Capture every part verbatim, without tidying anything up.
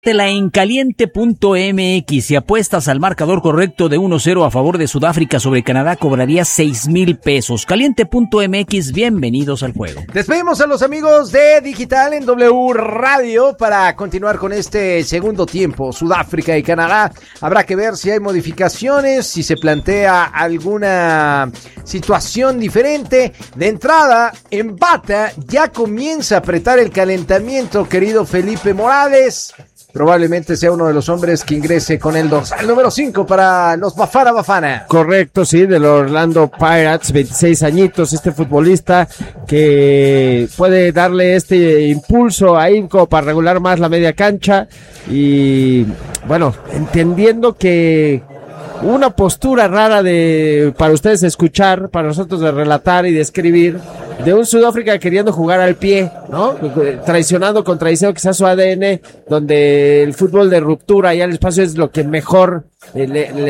En caliente punto m x, si apuestas al marcador correcto de uno cero a favor de Sudáfrica sobre Canadá, cobrarías seis mil pesos. caliente punto m x, bienvenidos al juego. Despedimos a los amigos de Digital en W Radio para continuar con este segundo tiempo. Sudáfrica y Canadá. Habrá que ver si hay modificaciones, si se plantea alguna situación diferente. De entrada, en Bata ya comienza a apretar el calentamiento, querido Felipe Morales. Probablemente sea uno de los hombres que ingrese con el dorsal número cinco para los Bafana Bafana. Correcto, sí, del Orlando Pirates, veintiséis añitos, este futbolista que puede darle este impulso ahí como para regular más la media cancha y bueno, entendiendo que una postura rara de para ustedes escuchar, para nosotros de relatar y de escribir, de un Sudáfrica queriendo jugar al pie, ¿no? Traicionando, contradiciendo quizás su A D N, donde el fútbol de ruptura y al espacio es lo que mejor le,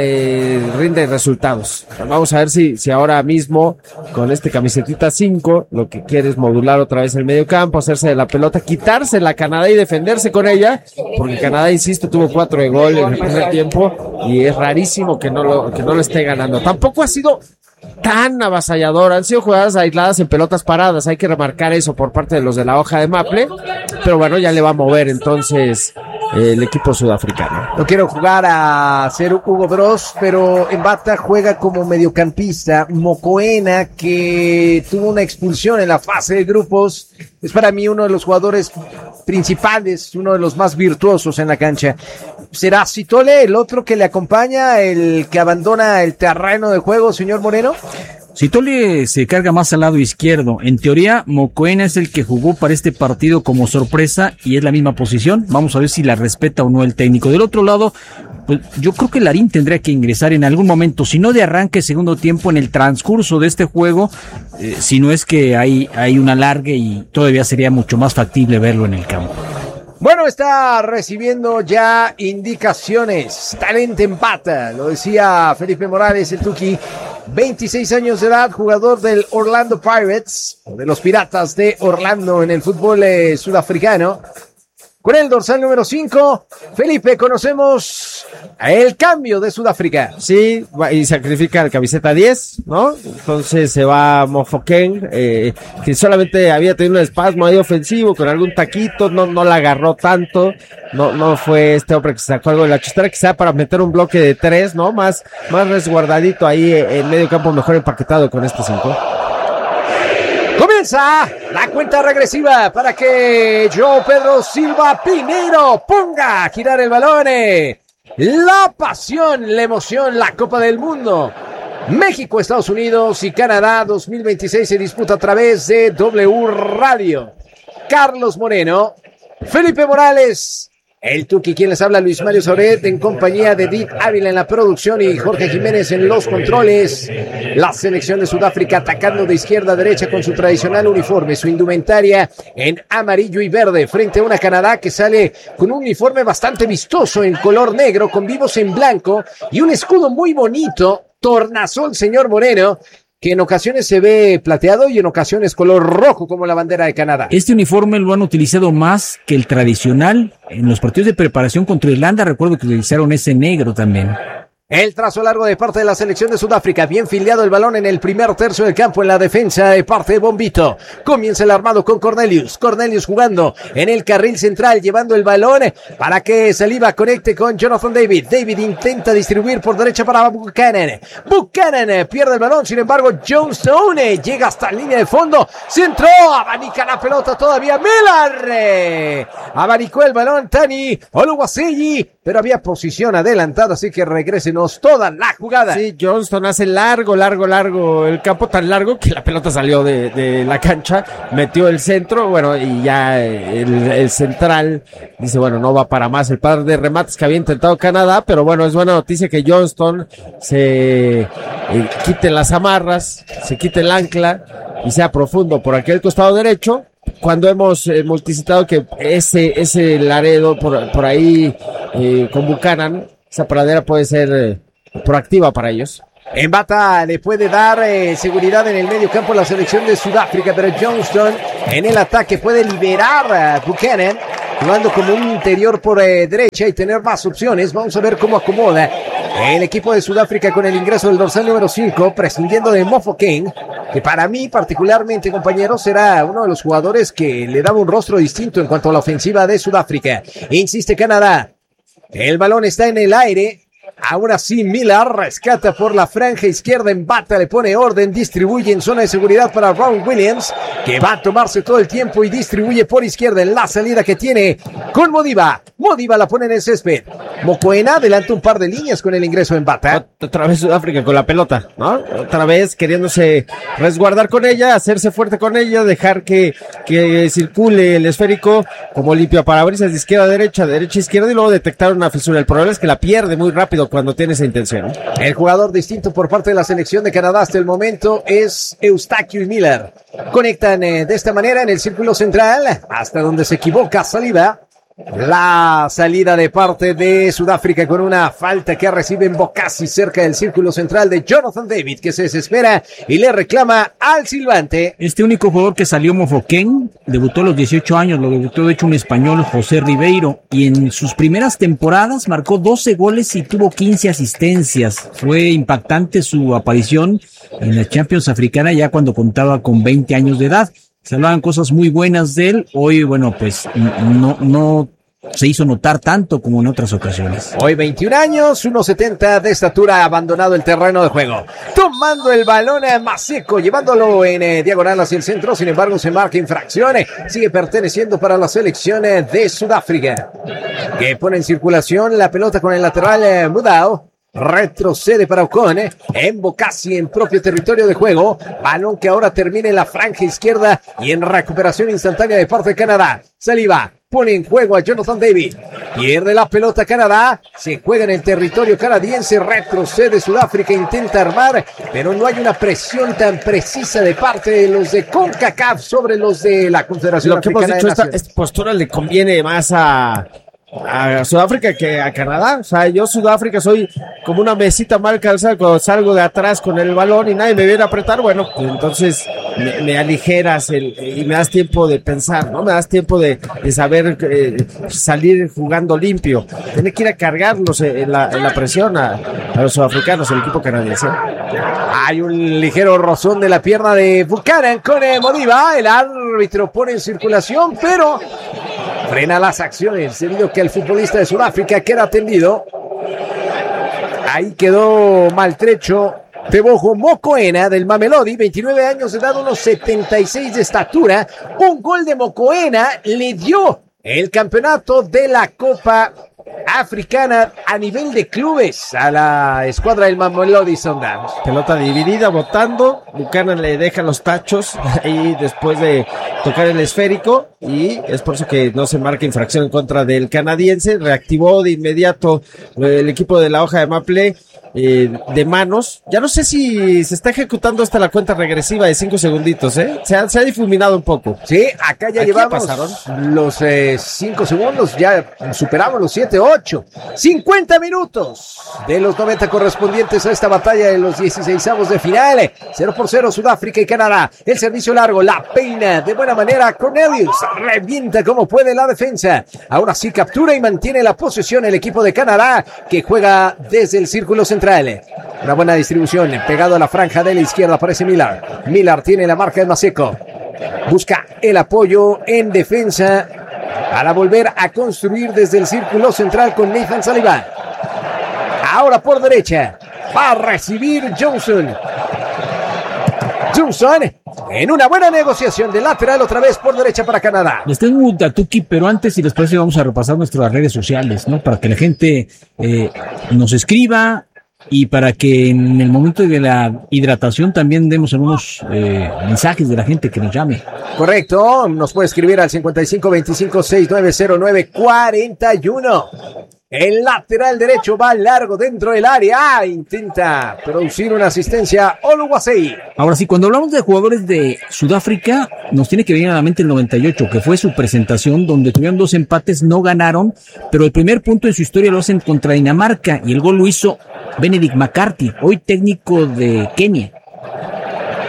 le rinde resultados. Vamos a ver si, si ahora mismo, con este camisetita cinco, lo que quiere es modular otra vez el medio campo, hacerse de la pelota, quitarse la Canadá y defenderse con ella, porque Canadá, insisto, tuvo cuatro de gol en el primer tiempo y es rarísimo que no lo, que no lo esté ganando. Tampoco ha sido tan avasallador, han sido jugadas aisladas en pelotas paradas, hay que remarcar eso por parte de los de la hoja de Maple, pero bueno, ya le va a mover entonces eh, el equipo sudafricano. No quiero jugar a ser Hugo Bros, pero en Bata juega como mediocampista Mokoena, que tuvo una expulsión en la fase de grupos. Es para mí uno de los jugadores principales, uno de los más virtuosos en la cancha. ¿Será Sitole el otro que le acompaña, el que abandona el terreno de juego, señor Moreno? Sitole se carga más al lado izquierdo. En teoría, Mokoena es el que jugó para este partido como sorpresa y es la misma posición. Vamos a ver si la respeta o no el técnico. Del otro lado, pues yo creo que Larín tendría que ingresar en algún momento, si no de arranque, segundo tiempo, en el transcurso de este juego, eh, si no es que hay, hay una larga y todavía sería mucho más factible verlo en el campo. Bueno, está recibiendo ya indicaciones. Talento empata, lo decía Felipe Morales, el Tuki. veintiséis años de edad, jugador del Orlando Pirates, de los Piratas de Orlando en el fútbol eh, sudafricano. Con el dorsal número cinco, Felipe, conocemos el cambio de Sudáfrica. Sí, y sacrifica el camiseta diez, ¿no? Entonces se va Mofokeng, eh, que solamente había tenido un espasmo ahí ofensivo con algún taquito, no, no la agarró tanto, no, no fue este hombre que sacó algo de la chistera, quizá para meter un bloque de tres, ¿no? Más, más resguardadito ahí en medio campo, mejor empaquetado con este cinco. Comienza la cuenta regresiva para que João Pedro Silva Pinheiro ponga a girar el balón. La pasión, la emoción, la Copa del Mundo. México, Estados Unidos y Canadá dos mil veintiséis se disputa a través de W Radio. Carlos Moreno, Felipe Morales, el Tuki, quien les habla, Luis Mario Sauret, en compañía de Edith Ávila en la producción y Jorge Jiménez en los controles. La selección de Sudáfrica atacando de izquierda a derecha con su tradicional uniforme, su indumentaria en amarillo y verde, frente a una Canadá que sale con un uniforme bastante vistoso en color negro, con vivos en blanco y un escudo muy bonito, tornasol, señor Moreno, que en ocasiones se ve plateado y en ocasiones color rojo como la bandera de Canadá. Este uniforme lo han utilizado más que el tradicional en los partidos de preparación contra Irlanda. Recuerdo que utilizaron ese negro también. El trazo largo de parte de la selección de Sudáfrica, bien filiado el balón en el primer tercio del campo en la defensa de parte de Bombito. Comienza el armado con Cornelius, Cornelius jugando en el carril central, llevando el balón para que Saliba conecte con Jonathan David. David intenta distribuir por derecha para Buchanan. Buchanan pierde el balón, sin embargo Johnstone llega hasta la línea de fondo, centró, abanica la pelota todavía Miller, abanicó el balón Tani Oluwaseyi, pero había posición adelantada, así que regrésenos toda la jugada. Sí, Johnston hace largo, largo, largo el campo, tan largo que la pelota salió de, de la cancha, metió el centro, bueno, y ya el, el central dice, bueno, no va para más el par de remates que había intentado Canadá, pero bueno, es buena noticia que Johnston se eh, quite las amarras, se quite el ancla y sea profundo por aquel costado derecho. Cuando hemos eh, multicitado que ese ese Laredo por, por ahí eh, con Buchanan, esa pradera puede ser eh, proactiva para ellos. En Bata le puede dar eh, seguridad en el medio campo la selección de Sudáfrica, pero Johnston en el ataque puede liberar a Buchanan. jugando como un interior por eh, derecha y tener más opciones. Vamos a ver cómo acomoda el equipo de Sudáfrica con el ingreso del dorsal número cinco, prescindiendo de Mofokeng, que para mí particularmente, compañeros, será uno de los jugadores que le daba un rostro distinto en cuanto a la ofensiva de Sudáfrica. Insiste Canadá. El balón está en el aire. Aún así, Miller rescata por la franja izquierda, embata, le pone orden, distribuye en zona de seguridad para Ron Williams, que va a tomarse todo el tiempo y distribuye por izquierda en la salida que tiene con Modiba. Modiba la pone en el césped. Mokoena adelanta un par de líneas con el ingreso en Bata. Otra vez Sudáfrica con la pelota, ¿no? Otra vez queriéndose resguardar con ella, hacerse fuerte con ella, dejar que, que circule el esférico como limpia parabrisas de izquierda a derecha, derecha a izquierda y luego detectar una fisura. El problema es que la pierde muy rápido cuando tiene esa intención. El jugador distinto por parte de la selección de Canadá hasta el momento es Eustaquio y Miller. Conectan eh, de esta manera en el círculo central hasta donde se equivoca Saliba. La salida de parte de Sudáfrica con una falta que recibe en Bokassi cerca del círculo central de Jonathan David, que se desespera y le reclama al silbante. Este único jugador que salió, Mofokeng, debutó a los dieciocho años, lo debutó de hecho un español, José Ribeiro, y en sus primeras temporadas marcó doce goles y tuvo quince asistencias. Fue impactante su aparición en la Champions Africana ya cuando contaba con veinte años de edad. Se hablaban cosas muy buenas de él. Hoy, bueno, pues no, no se hizo notar tanto como en otras ocasiones. Hoy veintiún años, uno setenta de estatura, ha abandonado el terreno de juego. Tomando el balón a Maseko, llevándolo en eh, diagonal hacia el centro. Sin embargo, se marca infracción. Sigue perteneciendo para la selección de Sudáfrica, que pone en circulación la pelota con el lateral eh, Mudao. Retrocede para Ocone, en Bokassi en propio territorio de juego, balón que ahora termina en la franja izquierda y en recuperación instantánea de parte de Canadá. Saliba pone en juego a Jonathan David, pierde la pelota Canadá, se juega en el territorio canadiense, retrocede Sudáfrica, intenta armar, pero no hay una presión tan precisa de parte de los de CONCACAF sobre los de la Confederación Lo que Africana hemos dicho, de esta, Naciones. esta postura le conviene más a a Sudáfrica que a Canadá. O sea, yo Sudáfrica soy como una mesita mal calzada cuando salgo de atrás con el balón y nadie me viene a apretar. Bueno, pues entonces me, me aligeras el, y me das tiempo de pensar, ¿no? Me das tiempo de, de saber eh, salir jugando limpio. Tiene que ir a cargarlos en la, en la presión a, a los sudafricanos, el equipo canadiense. Hay un ligero rozón de la pierna de Buchanan con eh, Modiba. El árbitro pone en circulación, pero frena las acciones debido a que el futbolista de Sudáfrica queda atendido. Ahí quedó maltrecho Tebogo Mokoena del Mamelodi, veintinueve años de edad, unos setenta y seis de estatura. Un gol de Mokoena le dio el campeonato de la Copa Africana a nivel de clubes a la escuadra del Mamelodi Sundowns. Pelota dividida, botando. Buchanan le deja los tachos ahí después de tocar el esférico y es por eso que no se marca infracción en contra del canadiense. Reactivó de inmediato el equipo de la hoja de Maple eh, de manos. Ya no sé si se está ejecutando hasta la cuenta regresiva de cinco segunditos, ¿eh? Se ha, se ha difuminado un poco. Sí, acá ya Aquí llevamos pasaron los eh, cinco segundos, ya superamos los siete, ocho. cincuenta minutos de los noventa correspondientes a esta batalla de los dieciseisavos de final. cero por cero Sudáfrica y Canadá. El servicio largo, la peina de buena manera Cornelius. Revienta como puede la defensa. Ahora sí captura y mantiene la posesión el equipo de Canadá, que juega desde el círculo central. Una buena distribución, pegado a la franja de la izquierda aparece Miller. Miller tiene la marca de Maseko. Busca el apoyo en defensa para volver a construir desde el círculo central con Nathan Saliba. Ahora por derecha va a recibir Johnson. Johnson en una buena negociación de lateral otra vez por derecha para Canadá. Les tengo un Tatuki, pero antes y después vamos a repasar nuestras redes sociales, ¿no? Para que la gente eh, nos escriba y para que en el momento de la hidratación también demos algunos eh, mensajes de la gente que nos llame. Correcto, nos puede escribir al cincuenta y cinco veinticinco sesenta y nueve cero nueve cuarenta y uno. El lateral derecho va largo dentro del área. Ah, intenta producir una asistencia Oluwasei. Ahora sí, cuando hablamos de jugadores de Sudáfrica, nos tiene que venir a la mente el noventa y ocho, que fue su presentación, donde tuvieron dos empates, no ganaron, pero el primer punto en su historia lo hacen contra Dinamarca, y el gol lo hizo Benedict McCarthy, hoy técnico de Kenia.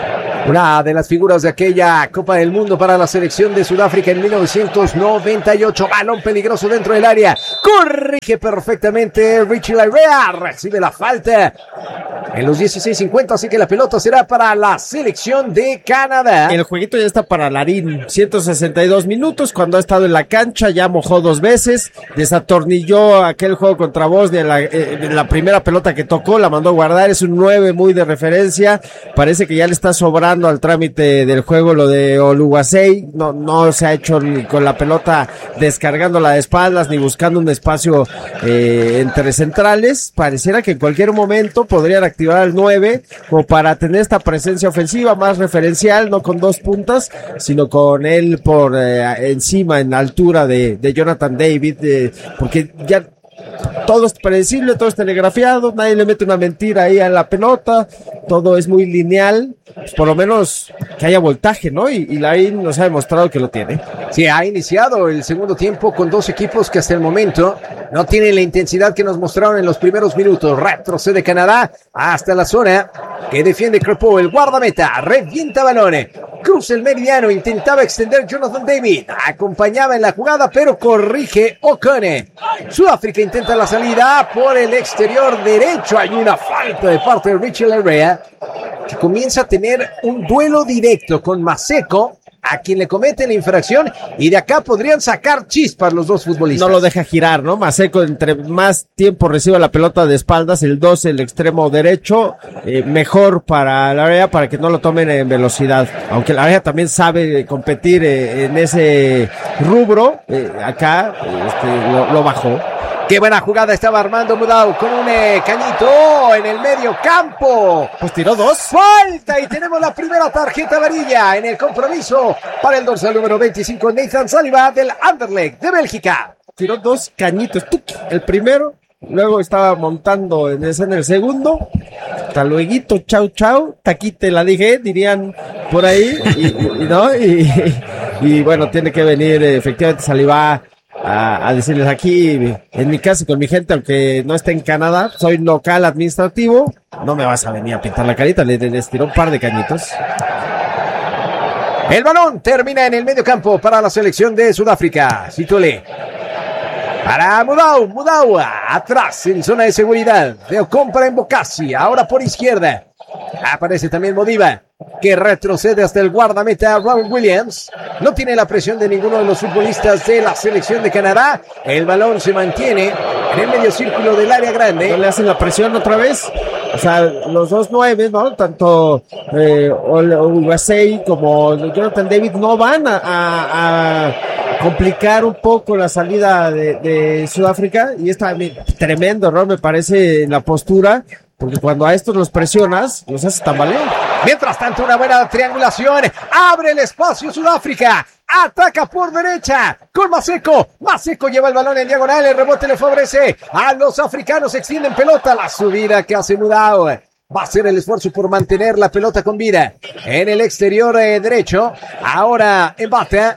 Una de las figuras de aquella Copa del Mundo para la selección de Sudáfrica en mil novecientos noventa y ocho. Balón peligroso dentro del área. Corrige perfectamente Richie Laryea. Recibe la falta en los dieciséis cincuenta, así que la pelota será para la selección de Canadá. El jueguito ya está para Larín. ciento sesenta y dos minutos. Cuando ha estado en la cancha ya mojó dos veces. Desatornilló aquel juego contra Bosnia en la, eh, en la primera pelota que tocó. La mandó a guardar. Es un nueve muy de referencia. Parece que ya le está sobrando al trámite del juego lo de Oluwasei. No, no se ha hecho ni con la pelota descargándola de espaldas ni buscando un espacio eh, entre centrales. Pareciera que en cualquier momento podrían activar al nueve como para tener esta presencia ofensiva más referencial, no con dos puntas, sino con él por eh, encima en la altura de, de Jonathan David, eh, porque ya todo es predecible, todo es telegrafiado, nadie le mete una mentira ahí a la pelota, todo es muy lineal, pues por lo menos que haya voltaje, ¿no? Y, y Larín nos ha demostrado que lo tiene. Sí, ha iniciado el segundo tiempo con dos equipos que hasta el momento no tienen la intensidad que nos mostraron en los primeros minutos. Retrocede Canadá hasta la zona que defiende Crepeau, el guardameta, revienta balones, cruza el meridiano, intentaba extender Jonathan David, acompañaba en la jugada, pero corrige O'Connor. Sudáfrica intenta la salida por el exterior derecho, hay una falta de parte de Richie Laryea, que comienza a tener un duelo directo con Maseko, a quien le comete la infracción, y de acá podrían sacar chispas los dos futbolistas. No lo deja girar, ¿no? Maseko, entre más tiempo reciba la pelota de espaldas, el doce, el extremo derecho, eh, mejor para Laryea, para que no lo tomen en velocidad. Aunque Laryea también sabe competir eh, en ese rubro, eh, acá este, lo, lo bajó. Qué buena jugada estaba armando Mudau con un eh, cañito en el medio campo. Pues tiró dos. Falta y tenemos la primera tarjeta amarilla en el compromiso para el dorsal número veinticinco, Nathan Saliba del Anderlecht de Bélgica. Tiró dos cañitos. ¡Tuc! El primero, luego estaba montando en escena el segundo. Hasta lueguito, chau chau, taquite la dije, dirían por ahí. Y, y, ¿no? y, y bueno, tiene que venir eh, efectivamente Saliba A, a decirles aquí, en mi casa, con mi gente, aunque no esté en Canadá, soy local administrativo, no me vas a venir a pintar la carita, les, les tiró un par de cañitos. El balón termina en el medio campo para la selección de Sudáfrica. Sitole. Para Mudau, Mudau, atrás en zona de seguridad. Veo compra en Bokassi, ahora por izquierda. Aparece también Modiba, que retrocede hasta el guardameta Robert Williams. No tiene la presión de ninguno de los futbolistas de la selección de Canadá. El balón se mantiene en el medio círculo del área grande. ¿No le hacen la presión otra vez? O sea, los dos nueve, ¿no? Tanto eh, Oluwasei como Jonathan David no van a, a, a complicar un poco la salida de, de Sudáfrica. Y está tremendo error, me parece, en la postura. Porque cuando a estos los presionas, los haces tambalear. Mientras tanto, una buena triangulación. Abre el espacio Sudáfrica. Ataca por derecha con Maseko. Maseko lleva el balón en diagonal. El rebote le favorece a los africanos. Extienden pelota. La subida que hace Mudau. Va a hacer el esfuerzo por mantener la pelota con vida en el exterior eh, derecho. Ahora Mbata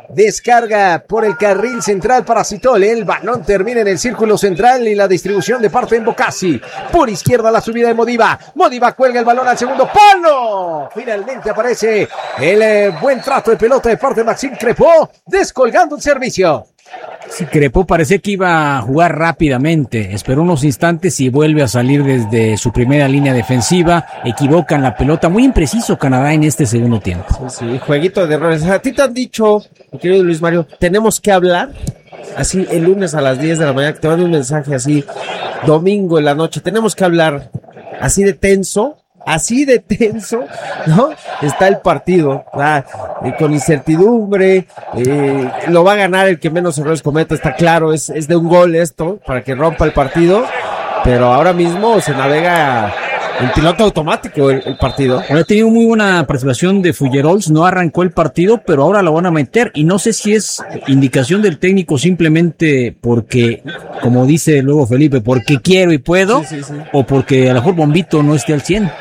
descarga por el carril central para Sitole. El balón termina en el círculo central y la distribución de parte de Bokassi. Por izquierda la subida de Modiba. Modiba cuelga el balón al segundo palo. Finalmente aparece el eh, buen trato de pelota de parte de Maxime Crepeau, descolgando el servicio. Sí, Crepeau parecía que iba a jugar rápidamente, esperó unos instantes y vuelve a salir desde su primera línea defensiva, equivocan la pelota, muy impreciso Canadá en este segundo tiempo. Sí, sí, jueguito de errores. A ti te han dicho, mi querido Luis Mario, tenemos que hablar, así el lunes a las diez de la mañana, que te mando un mensaje así, domingo en la noche, tenemos que hablar así de tenso. Así de tenso, ¿no? Está el partido, ah, eh, con incertidumbre, eh, lo va a ganar el que menos errores cometa, está claro, es, es de un gol esto, para que rompa el partido, pero ahora mismo se navega en piloto automático el, el partido. Ha tenido muy buena participación de Fullerols, no arrancó el partido, pero ahora lo van a meter, y no sé si es indicación del técnico simplemente porque, como dice luego Felipe, porque quiero y puedo, sí, sí, sí. O porque a lo mejor Bombito no esté al cien.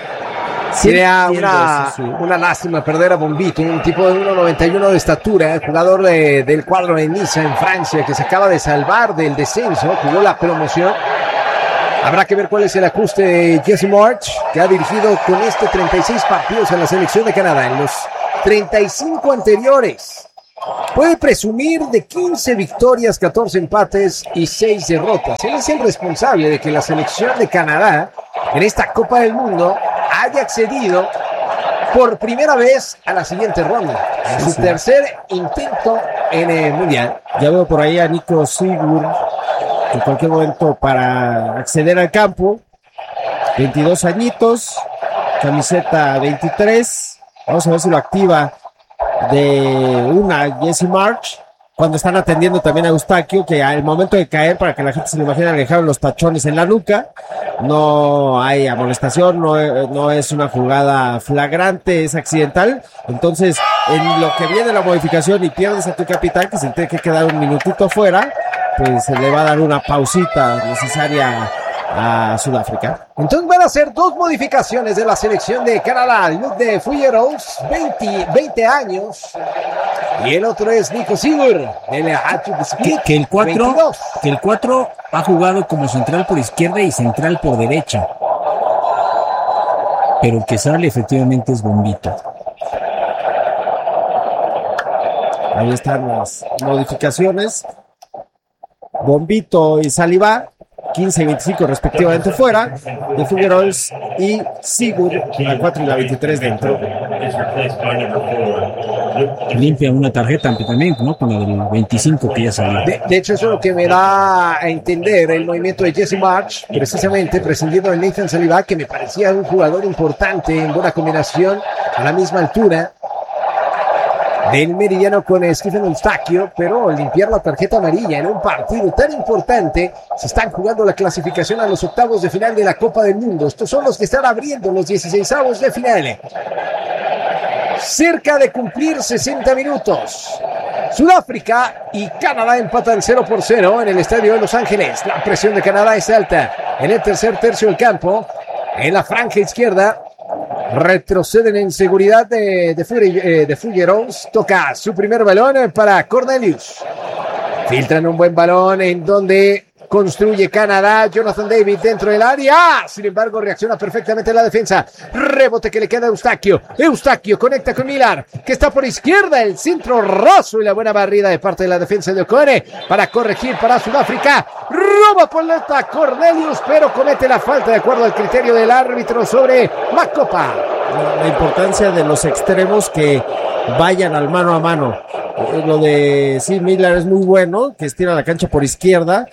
Sería una, eso, sí. una lástima perder a Bombito, un tipo de uno noventa y uno de estatura, jugador de, del cuadro de Niza en Francia, que se acaba de salvar del descenso, jugó la promoción. Habrá que ver cuál es el ajuste de Jesse March. que ha dirigido con este treinta y seis partidos en la selección de Canadá. En los treinta y cinco anteriores puede presumir de quince victorias, catorce empates y seis derrotas. Él es el responsable de que la selección de Canadá en esta Copa del Mundo haya accedido por primera vez a la siguiente ronda, en sí, su sí. tercer intento en el Mundial. Ya veo por ahí a Nico Sigurd en cualquier momento para acceder al campo. veintidós añitos, camiseta veintitrés. Vamos a ver si lo activa de una Jesse March. Cuando están atendiendo también a Eustaquio, que al momento de caer, para que la gente se lo imagine, le dejaron los tachones en la nuca. No hay amonestación, no, no es una jugada flagrante, es accidental. Entonces, en lo que viene la modificación y pierdes a tu capitán, que se tiene que quedar un minutito fuera, pues se le va a dar una pausita necesaria a Sudáfrica. Entonces van a ser dos modificaciones de la selección de Canadá. Luke de Fuyeros, veinte, veinte años, y el otro es Nico Sigurd, el que, que el cuatro que el cuatro ha jugado como central por izquierda y central por derecha, pero el que sale efectivamente es Bombito. Ahí están las modificaciones. Bombito y Saliba, quince y veinticinco respectivamente fuera, de Figueroa y Sigurd, la cuatro y la veintitrés dentro. Limpia una tarjeta también, ¿no? Con la del veinticinco que ya salió. De, de hecho, eso es lo que me da a entender el movimiento de Jesse March, precisamente prescindiendo de Nathan Saliba, que me parecía un jugador importante en buena combinación a la misma altura del meridiano con Stephen Eustaquio, pero limpiar la tarjeta amarilla en un partido tan importante. Se están jugando la clasificación a los octavos de final de la Copa del Mundo. Estos son los que están abriendo los dieciseisavos de final. Cerca de cumplir sesenta minutos. Sudáfrica y Canadá empatan cero por cero en el estadio de Los Ángeles. La presión de Canadá es alta en el tercer tercio del campo. En la franja izquierda retroceden en seguridad de, de, de, de Figueroa. Toca su primer balón para Cornelius. Filtran un buen balón en donde construye Canadá. Jonathan David dentro del área. Sin embargo, reacciona perfectamente la defensa. Rebote que le queda a Eustaquio. Eustaquio conecta con Millar, que está por izquierda. El centro raso y la buena barrida de parte de la defensa de Okone para corregir para Sudáfrica. Roba por la Cornelius, pero comete la falta de acuerdo al criterio del árbitro sobre Macopa. La importancia de los extremos que vayan al mano a mano. Lo de sí, Millar es muy bueno, que estira la cancha por izquierda,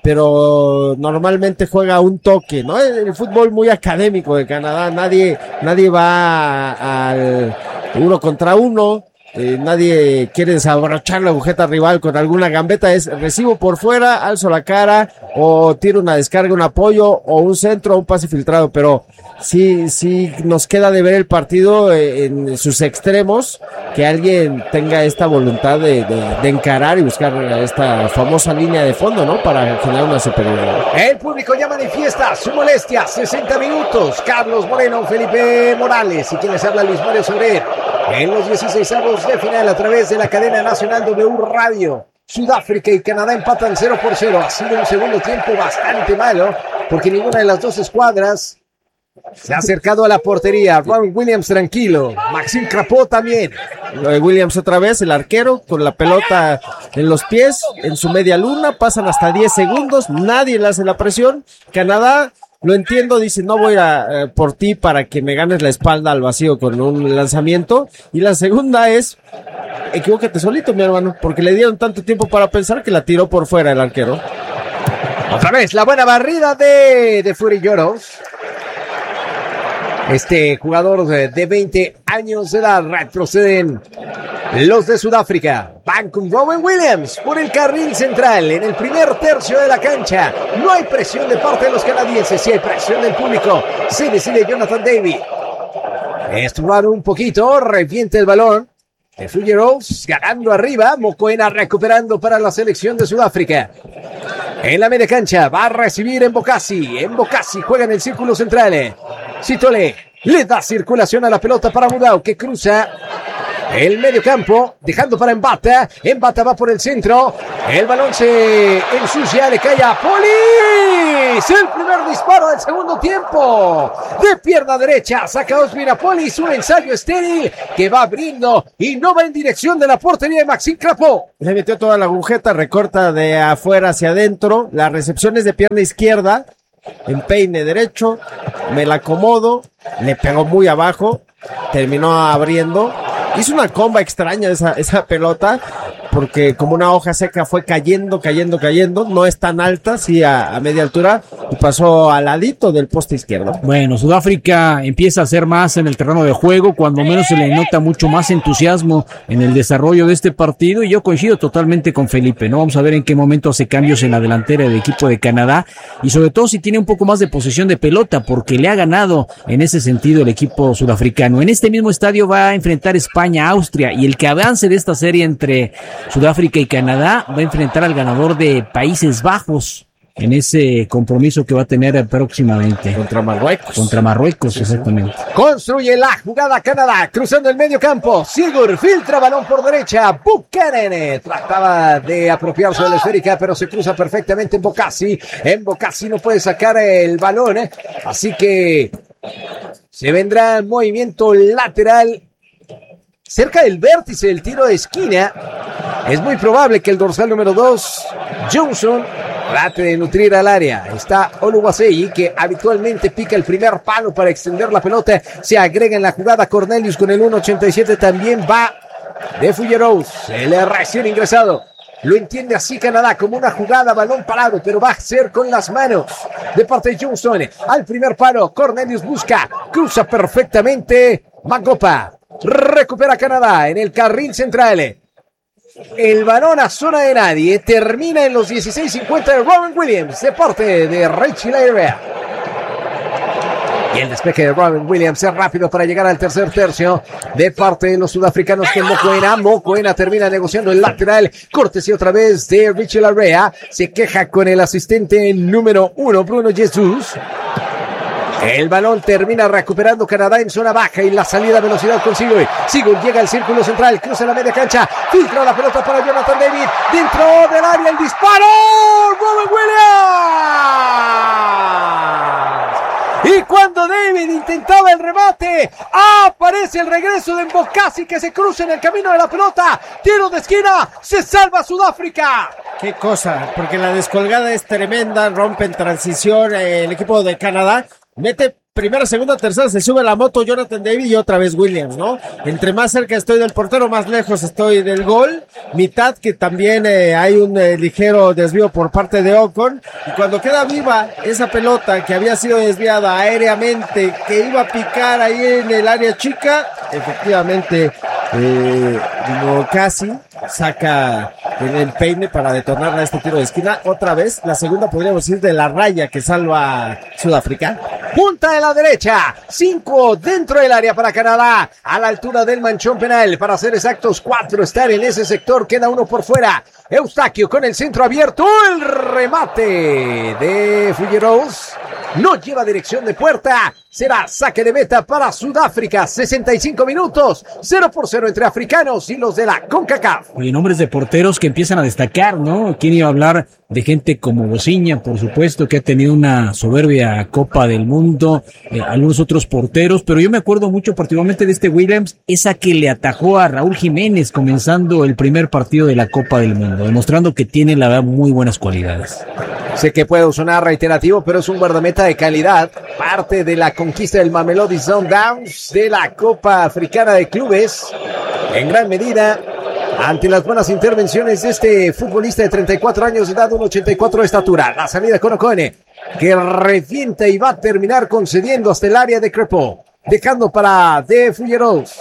pero normalmente juega un toque, ¿no? El, el fútbol muy académico de Canadá, nadie, nadie va al uno contra uno, eh, nadie quiere desabrochar la agujeta rival con alguna gambeta, es recibo por fuera, alzo la cara, o tiro una descarga, un apoyo, o un centro, o un pase filtrado, pero sí, sí nos queda de ver el partido en sus extremos, que alguien tenga esta voluntad de, de, de encarar y buscar esta famosa línea de fondo, ¿no? Para generar una superioridad. El público ya manifiesta su molestia. sesenta minutos. Carlos Moreno, Felipe Morales y quienes habla Luis Mario Soler en los dieciseisavos de final a través de la cadena nacional W Radio. Sudáfrica y Canadá empatan cero por cero. Ha sido un segundo tiempo bastante malo porque ninguna de las dos escuadras se ha acercado a la portería. Ron Williams tranquilo, Maxime Crepeau también. Williams otra vez, el arquero con la pelota en los pies, en su media luna, pasan hasta diez segundos, nadie le hace la presión. Canadá, lo entiendo, dice no voy a eh, por ti para que me ganes la espalda al vacío con un lanzamiento. Y la segunda es, equivócate solito mi hermano, porque le dieron tanto tiempo para pensar que la tiró por fuera el arquero. Otra vez la buena barrida de, de Figueroa. Este jugador de, de veinte años de edad. Retroceden los de Sudáfrica. Van con Rowan Williams por el carril central en el primer tercio de la cancha. No hay presión de parte de los canadienses, sí hay presión del público. Se decide Jonathan David. Esturado un poquito, reviente el balón. El Figueroa ganando arriba. Mokoena recuperando para la selección de Sudáfrica. En la media cancha va a recibir Embokasi. Embokasi juega en el círculo central. Sitole le da circulación a la pelota para Mudau, que cruza el medio campo, dejando para Mbata. Mbata va por el centro. El balón se ensucia, le cae a Polis. El primer disparo del segundo tiempo. De pierna derecha, saca Osmin a Polis. Un ensayo estéril que va abriendo y no va en dirección de la portería de Maxime Crepeau. Le metió toda la agujeta, recorta de afuera hacia adentro. La recepción es de pierna izquierda. En peine derecho. Me la acomodo. Le pegó muy abajo. Terminó abriendo. Hizo una comba extraña esa, esa pelota, porque como una hoja seca fue cayendo, cayendo, cayendo. No es tan alta, sí a, a media altura, y pasó al ladito del poste izquierdo. Bueno, Sudáfrica empieza a hacer más en el terreno de juego, cuando menos se le nota mucho más entusiasmo en el desarrollo de este partido, y yo coincido totalmente con Felipe, ¿no? Vamos a ver en qué momento hace cambios en la delantera del equipo de Canadá, y sobre todo si tiene un poco más de posesión de pelota, porque le ha ganado en ese sentido el equipo sudafricano. En este mismo estadio va a enfrentar España a Austria, y el que avance de esta serie entre Sudáfrica y Canadá va a enfrentar al ganador de Países Bajos en ese compromiso que va a tener próximamente. Contra Marruecos. Contra Marruecos, sí, exactamente. Sí. Construye la jugada Canadá, cruzando el medio campo. Sigur filtra balón por derecha. Buchanan trataba de apropiarse de la esférica, pero se cruza perfectamente en Bocassi. En Bocassi no puede sacar el balón, ¿eh? Así que se vendrá el movimiento lateral cerca del vértice del tiro de esquina. Es muy probable que el dorsal número dos, Johnson, trate de nutrir al área. Está Oluwaseyi, que habitualmente pica el primer palo para extender la pelota. Se agrega en la jugada Cornelius con el uno ochenta y siete. También va de Fulleros, el recién ingresado. Lo entiende así Canadá, como una jugada balón parado, pero va a ser con las manos de parte de Johnson. Al primer palo, Cornelius busca, cruza perfectamente Magopa. Recupera Canadá en el carril central. El balón a zona de nadie. Termina en los dieciséis cincuenta de Robin Williams de parte de Rachel Area. Y el despeje de Robin Williams es rápido para llegar al tercer tercio de parte de los sudafricanos con Mokoena. Mokoena termina negociando el lateral. Cortesía otra vez de Rachel Area. Se queja con el asistente número uno, Bruno Jesus. El balón termina recuperando Canadá en zona baja y la salida a velocidad con Sigur. Sigur llega al círculo central, cruza la media cancha, filtra la pelota para Jonathan David. Dentro del área el disparo. Robin Williams. Y cuando David intentaba el remate, aparece el regreso de Mbokasi que se cruza en el camino de la pelota. Tiro de esquina, se salva Sudáfrica. Qué cosa, porque la descolgada es tremenda, rompe en transición el equipo de Canadá. Mete primera, segunda, tercera, se sube la moto Jonathan David y otra vez Williams, ¿no? Entre más cerca estoy del portero, más lejos estoy del gol. Mitad que también eh, hay un eh, ligero desvío por parte de Ocon. Y cuando queda viva esa pelota que había sido desviada aéreamente, que iba a picar ahí en el área chica, efectivamente eh, casi saca en el peine para detonarla este tiro de esquina. Otra vez, la segunda podríamos decir de la raya que salva a Sudáfrica. Punta de la derecha, cinco dentro del área para Canadá, a la altura del manchón penal, para ser exactos, cuatro están en ese sector, queda uno por fuera. Eustaquio con el centro abierto, el remate de Fulleros no lleva dirección de puerta, será saque de meta para Sudáfrica. Sesenta y cinco minutos, cero por cero entre africanos y los de la CONCACAF. Oye, nombres de porteros que empiezan a destacar, ¿no? ¿Quién iba a hablar de gente como Bociña, por supuesto, que ha tenido una soberbia Copa del Mundo, eh, algunos otros porteros, pero yo me acuerdo mucho particularmente de este Williams, esa que le atajó a Raúl Jiménez comenzando el primer partido de la Copa del Mundo, demostrando que tiene, la verdad, muy buenas cualidades. Sé que puedo sonar reiterativo, pero es un guardameta de calidad, parte de la conquista del Mamelodi Sundowns de la Copa Africana de Clubes, en gran medida ante las buenas intervenciones de este futbolista de treinta y cuatro años de edad, uno ochenta y cuatro de estatura. La salida con Ocone, que revienta y va a terminar concediendo hasta el área de Crepeau, dejando para De Fulleros.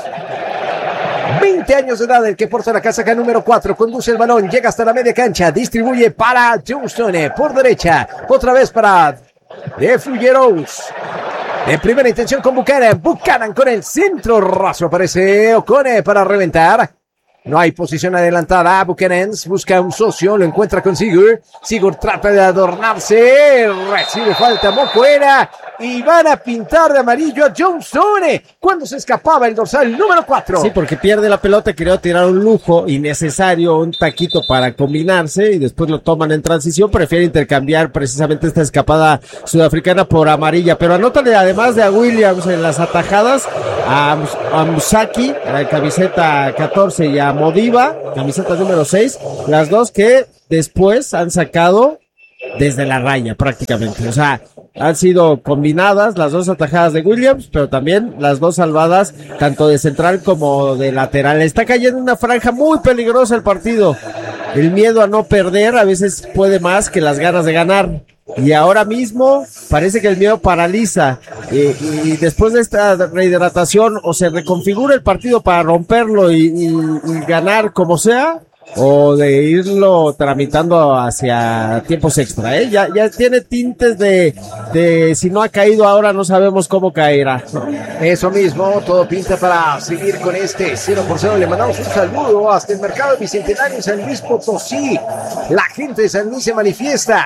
veinte años de edad, el que porta la casaca número cuatro, conduce el balón, llega hasta la media cancha, distribuye para Johnston por derecha, otra vez para De Fulleros. De primera intención con Buchanan, Buchanan con el centro raso, aparece Ocone para reventar. No hay posición adelantada, Buchanan busca un socio, lo encuentra con Sigur. Sigur trata de adornarse, recibe falta Mokoena y van a pintar de amarillo a Johnson cuando se escapaba el dorsal número cuatro. Sí, porque pierde la pelota, quería tirar un lujo innecesario, un taquito para combinarse y después lo toman en transición, prefiere intercambiar precisamente esta escapada sudafricana por amarilla, pero anótale además de a Williams en las atajadas, a, a Musaki, la camiseta catorce, y a Modiva, camiseta número seis, las dos que después han sacado desde la raya prácticamente, o sea, han sido combinadas las dos atajadas de Williams, pero también las dos salvadas tanto de central como de lateral. Está cayendo una franja muy peligrosa el partido. El miedo a no perder a veces puede más que las ganas de ganar. Y ahora mismo parece que el miedo paraliza. Eh, y después de esta rehidratación o se reconfigura el partido para romperlo y, y, y ganar como sea, o de irlo tramitando hacia tiempos extra, ¿eh? Ya, ya tiene tintes de, de si no ha caído ahora no sabemos cómo caerá, ¿no? Eso mismo, todo pinta para seguir con este cero por cero. Le mandamos un saludo hasta el mercado Bicentenario en San Luis Potosí. La gente de San Luis se manifiesta.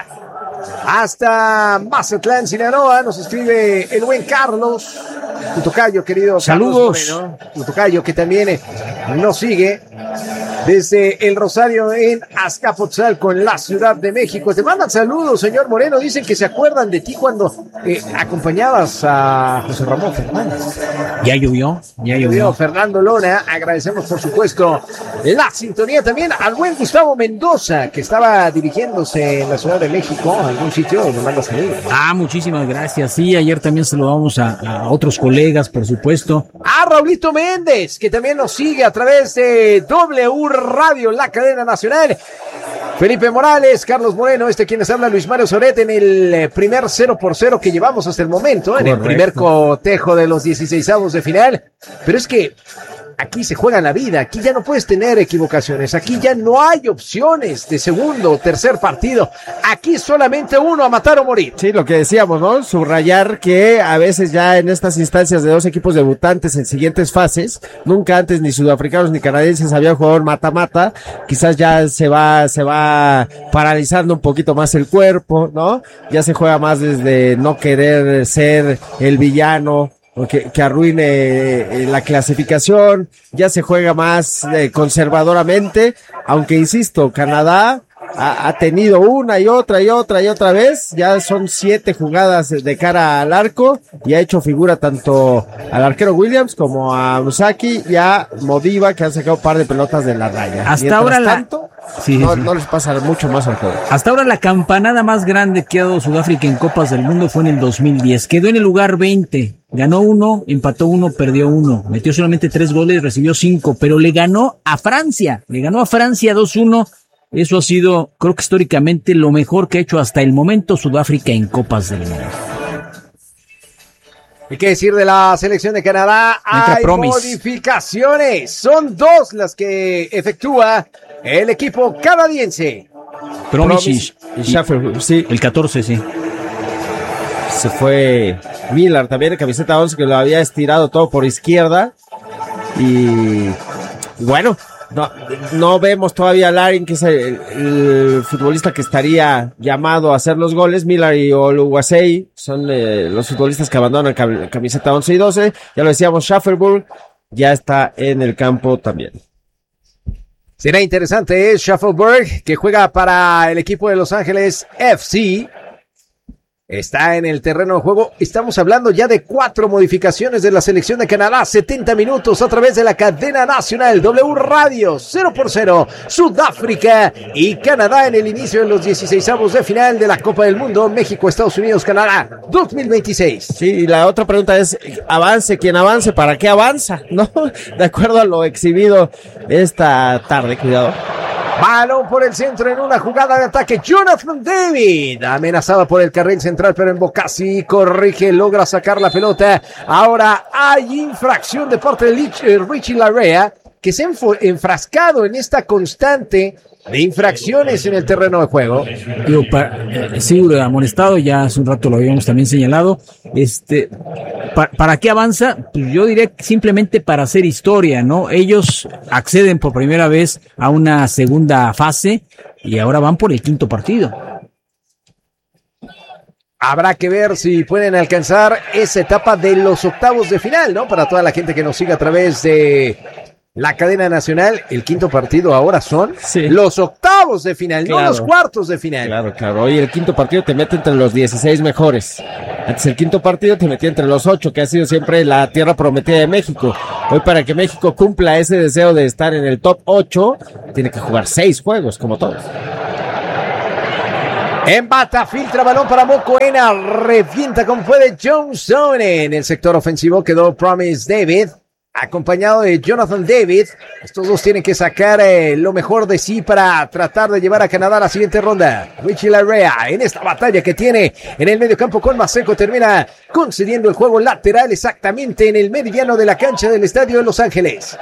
Hasta Mazatlán, Sinaloa, nos escribe el buen Carlos, tu tocayo, querido. Saludos. Carlos Moreno, tu tocayo que también eh, nos sigue desde el Rosario en Azcapotzalco, con la Ciudad de México. Te mandan saludos, señor Moreno. Dicen que se acuerdan de ti cuando eh, acompañabas a José Ramón Fernández. Ya llovió, ya llovió. Fernando Lona, agradecemos por supuesto la sintonía también al buen Gustavo Mendoza, que estaba dirigiéndose en la Ciudad de México, a algún sitio donde manda saludos. Ah, muchísimas gracias. Sí, ayer también saludamos a, a otros colegas, por supuesto. A Raulito Méndez, que también nos sigue a través de W Radio, la cadena nacional. Felipe Morales, Carlos Moreno, este quien les habla, Luis Mario Soret, en el primer cero por cero que llevamos hasta el momento, en Correcto. El primer cotejo de los dieciseisavos de final. Pero es que aquí se juega la vida, aquí ya no puedes tener equivocaciones, aquí ya no hay opciones de segundo o tercer partido, aquí solamente uno a matar o morir. Sí, lo que decíamos, ¿no? Subrayar que a veces ya en estas instancias de dos equipos debutantes en siguientes fases, nunca antes ni sudafricanos ni canadienses habían jugado mata-mata, quizás ya se va, se va paralizando un poquito más el cuerpo, ¿no? Ya se juega más desde no querer ser el villano, Que, que arruine eh, la clasificación, ya se juega más eh, conservadoramente, aunque insisto, Canadá ha, ha tenido una y otra y otra y otra vez, ya son siete jugadas de cara al arco y ha hecho figura tanto al arquero Williams como a Musaki y a Modiva, que han sacado un par de pelotas de la raya. Hasta Mientras ahora la... tanto, Sí, no, sí. no les pasa mucho más al juego. Hasta ahora la campanada más grande que ha dado Sudáfrica en Copas del Mundo fue en el dos mil diez. Quedó en el lugar veinte. Ganó uno, empató uno, perdió uno. Metió solamente tres goles, recibió cinco, pero le ganó a Francia. Le ganó a Francia dos uno. Eso ha sido, creo que históricamente, lo mejor que ha hecho hasta el momento Sudáfrica en Copas del Mundo. ¿Y qué decir de la selección de Canadá? Entra Hay Promis. modificaciones. Son dos las que efectúa el equipo canadiense. Promis Y Schaffer, sí, el catorce, sí. se fue Miller también en camiseta once, que lo había estirado todo por izquierda. Y bueno, no, no vemos todavía a Larin, que es el, el futbolista que estaría llamado a hacer los goles. Miller y Oluwasei son eh, los futbolistas que abandonan cam- camiseta once y doce. Ya lo decíamos, Schafferburg ya está en el campo también. Será interesante, es Shuffleberg, que juega para el equipo de Los Ángeles F C. Está en el terreno de juego. Estamos hablando ya de cuatro modificaciones de la selección de Canadá. setenta minutos a través de la cadena nacional W Radio. cero por cero. Sudáfrica y Canadá en el inicio de los dieciseisavos de final de la Copa del Mundo. México, Estados Unidos, Canadá dos mil veintiséis. Sí, y la otra pregunta es, avance quien avance, ¿para qué avanza? ¿No? De acuerdo a lo exhibido esta tarde, cuidado. Balón por el centro en una jugada de ataque. Jonathan David, amenazada por el carril central, pero en Bocasi corrige, logra sacar la pelota. Ahora hay infracción de parte de Richie Larea, que se ha enfrascado en esta constante de infracciones en el terreno de juego. Digo, para, eh, seguro amonestado, ya hace un rato lo habíamos también señalado. Este, pa, ¿para qué avanza? Pues yo diría simplemente para hacer historia, ¿no? Ellos acceden por primera vez a una segunda fase y ahora van por el quinto partido. Habrá que ver si pueden alcanzar esa etapa de los octavos de final, ¿no? Para toda la gente que nos sigue a través de la cadena nacional, el quinto partido ahora son sí. los octavos de final, claro. no los cuartos de final. Claro, claro. Hoy el quinto partido te mete entre los dieciséis mejores. Antes el quinto partido te metía entre los ocho, que ha sido siempre la tierra prometida de México. Hoy para que México cumpla ese deseo de estar en el top ocho, tiene que jugar seis juegos, como todos. Embata, filtra balón para Mocoena, revienta como puede Johnson. En el sector ofensivo quedó Promise David, acompañado de Jonathan David. Estos dos tienen que sacar eh, lo mejor de sí para tratar de llevar a Canadá a la siguiente ronda. Richie Larrea, en esta batalla que tiene en el medio campo con Maseco, termina concediendo el juego lateral exactamente en el meridiano de la cancha del Estadio de Los Ángeles.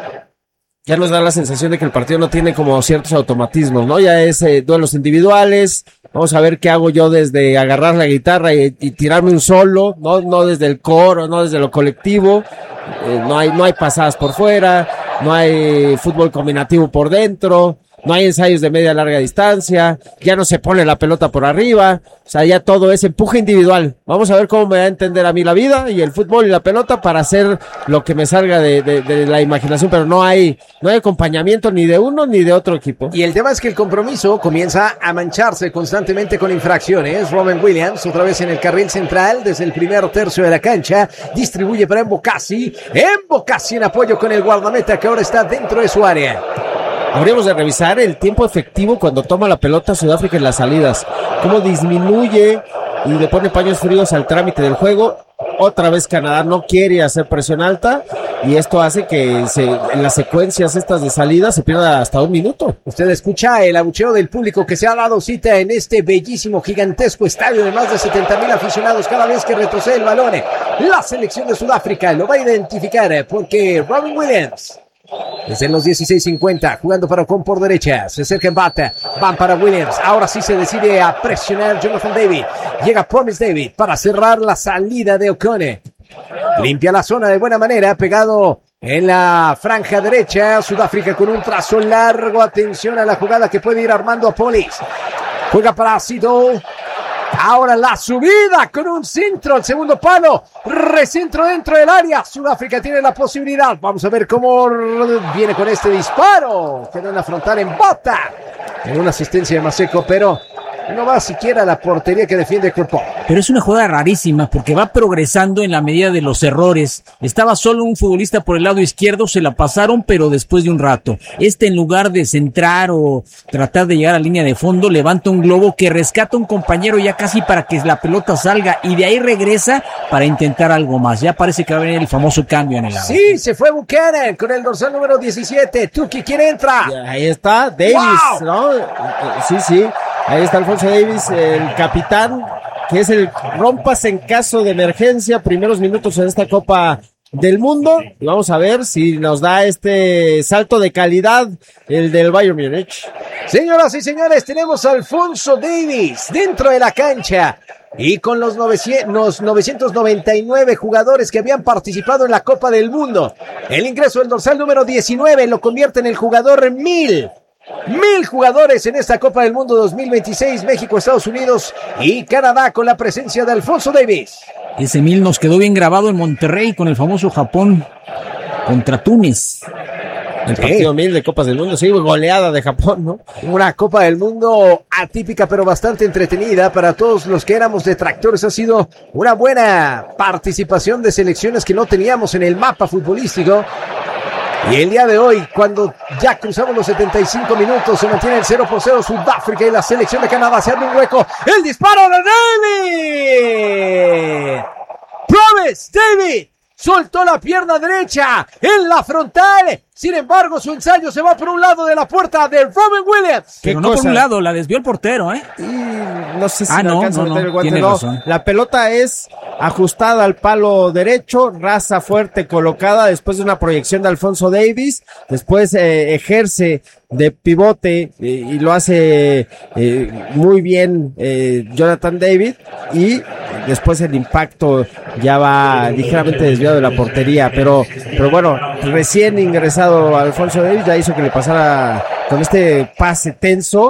Ya nos da la sensación de que el partido no tiene como ciertos automatismos, ¿no? Ya es eh, duelos individuales. Vamos a ver qué hago yo desde agarrar la guitarra y, y tirarme un solo, no, no desde el coro, no desde lo colectivo. Eh, no hay, no hay pasadas por fuera, no hay fútbol combinativo por dentro, no hay ensayos de media larga distancia, ya no se pone la pelota por arriba, o sea, ya todo es empuje individual. Vamos a ver cómo me va a entender a mí la vida y el fútbol y la pelota para hacer lo que me salga de, de, de la imaginación, pero no hay, no hay acompañamiento ni de uno ni de otro equipo. Y el tema es que el compromiso comienza a mancharse constantemente con infracciones. Robin Williams, otra vez en el carril central, desde el primer tercio de la cancha, distribuye para Embocasi, Embocasi en apoyo con el guardameta que ahora está dentro de su área. Habríamos de revisar el tiempo efectivo cuando toma la pelota Sudáfrica en las salidas. Cómo disminuye y le pone paños fríos al trámite del juego. Otra vez Canadá no quiere hacer presión alta y esto hace que se, en las secuencias estas de salida se pierda hasta un minuto. Usted escucha el abucheo del público que se ha dado cita en este bellísimo, gigantesco estadio de más de setenta mil aficionados cada vez que retrocede el balón. La selección de Sudáfrica lo va a identificar porque Robin Williams, desde los dieciséis cincuenta, jugando para Ocon por derecha, se acerca en bata, van para Williams, ahora sí se decide a presionar Jonathan David, llega Promise David para cerrar la salida de Ocon, limpia la zona de buena manera, pegado en la franja derecha, Sudáfrica con un trazo largo, atención a la jugada que puede ir armando a Polis, juega para Sido. Ahora la subida con un centro al segundo palo, recentro dentro del área, Sudáfrica tiene la posibilidad, vamos a ver cómo viene con este disparo, quedó en la frontal en bota, en una asistencia de Maseco, pero no va siquiera a la portería que defiende Corpó. Pero es una jugada rarísima porque va progresando en la medida de los errores. Estaba solo un futbolista por el lado izquierdo, se la pasaron, pero después de un rato. Este, en lugar de centrar o tratar de llegar a línea de fondo, levanta un globo que rescata a un compañero ya casi para que la pelota salga y de ahí regresa para intentar algo más. Ya parece que va a venir el famoso cambio en el lado. Sí, se fue Buchanan con el dorsal número diecisiete. Tuki, ¿quién entra? Y ahí está Davis, wow. ¿no? Sí, sí. Ahí está Alfonso Davis, el capitán, que es el rompas en caso de emergencia, primeros minutos en esta Copa del Mundo. Y vamos a ver si nos da este salto de calidad el del Bayern Múnich. Señoras y señores, tenemos a Alfonso Davis dentro de la cancha. Y con los novecientos noventa y nueve jugadores que habían participado en la Copa del Mundo, el ingreso del dorsal número diecinueve lo convierte en el jugador mil. Mil jugadores en esta Copa del Mundo dos mil veintiséis, México, Estados Unidos y Canadá con la presencia de Alfonso Davis. Ese mil nos quedó bien grabado en Monterrey con el famoso Japón contra Túnez. El partido sí. mil de Copas del Mundo, sí, goleada de Japón, ¿no? Una Copa del Mundo atípica pero bastante entretenida para todos los que éramos detractores. Ha sido una buena participación de selecciones que no teníamos en el mapa futbolístico. Y el día de hoy, cuando ya cruzamos los setenta y cinco minutos, se mantiene el cero por cero Sudáfrica y la selección de Canadá se abre un hueco. ¡El disparo de David! ¡Promise David! Soltó la pierna derecha en la frontal. Sin embargo, su ensayo se va por un lado de la puerta de Robin Williams. Pero no cosa? por un lado, la desvió el portero, ¿eh? Y no sé si ah, no, alcanza no, a meter no, el guante. tiene No, razón. la pelota es ajustada al palo derecho, raza fuerte colocada después de una proyección de Alfonso Davis. Después eh, ejerce de pivote eh, y lo hace eh, muy bien eh, Jonathan David. Y después el impacto ya va ligeramente desviado de la portería. Pero, pero bueno, recién ingresado Alfonso Davis ya hizo que le pasara con este pase tenso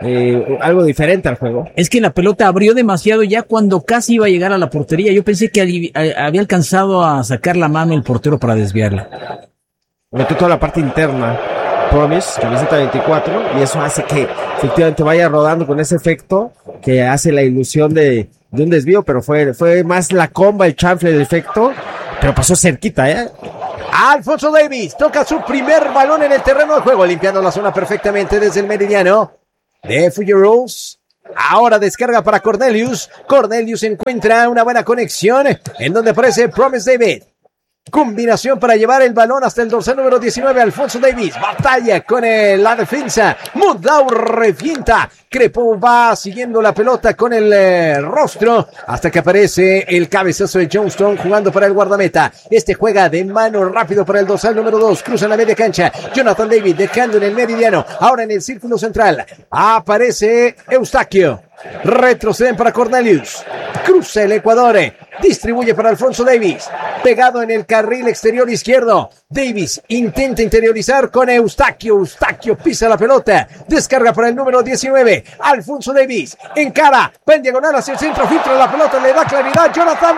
eh, algo diferente al juego. Es que la pelota abrió demasiado ya cuando casi iba a llegar a la portería. Yo pensé que ali- a- había alcanzado a sacar la mano el portero para desviarla. Metió toda la parte interna. Promise, camiseta veinticuatro, y eso hace que efectivamente vaya rodando con ese efecto que hace la ilusión de, de un desvío, pero fue, fue más la comba, el chanfle del efecto, pero pasó cerquita, ¿eh? Alfonso Davies toca su primer balón en el terreno de juego, limpiando la zona perfectamente desde el meridiano de Figueroa. Ahora descarga para Cornelius. Cornelius encuentra una buena conexión en donde aparece Promise David. Combinación para llevar el balón hasta el dorsal número diecinueve, Alfonso Davies. Batalla con el, la defensa. Mudau revienta. Crepo va siguiendo la pelota con el eh, rostro hasta que aparece el cabezazo de Johnston jugando para el guardameta. Este juega de mano rápido para el dorsal número dos. Cruza la media cancha. Jonathan David dejando en el meridiano. Ahora en el círculo central. Aparece Eustaquio. Retroceden para Cornelius. Cruza el Ecuador. Distribuye para Alfonso Davies. Pegado en el carril exterior izquierdo. Davies intenta interiorizar con Eustaquio. Eustaquio pisa la pelota. Descarga para el número diecinueve. Alfonso Davies. Encara. Va en diagonal hacia el centro. Filtra la pelota. Le da claridad. Jonathan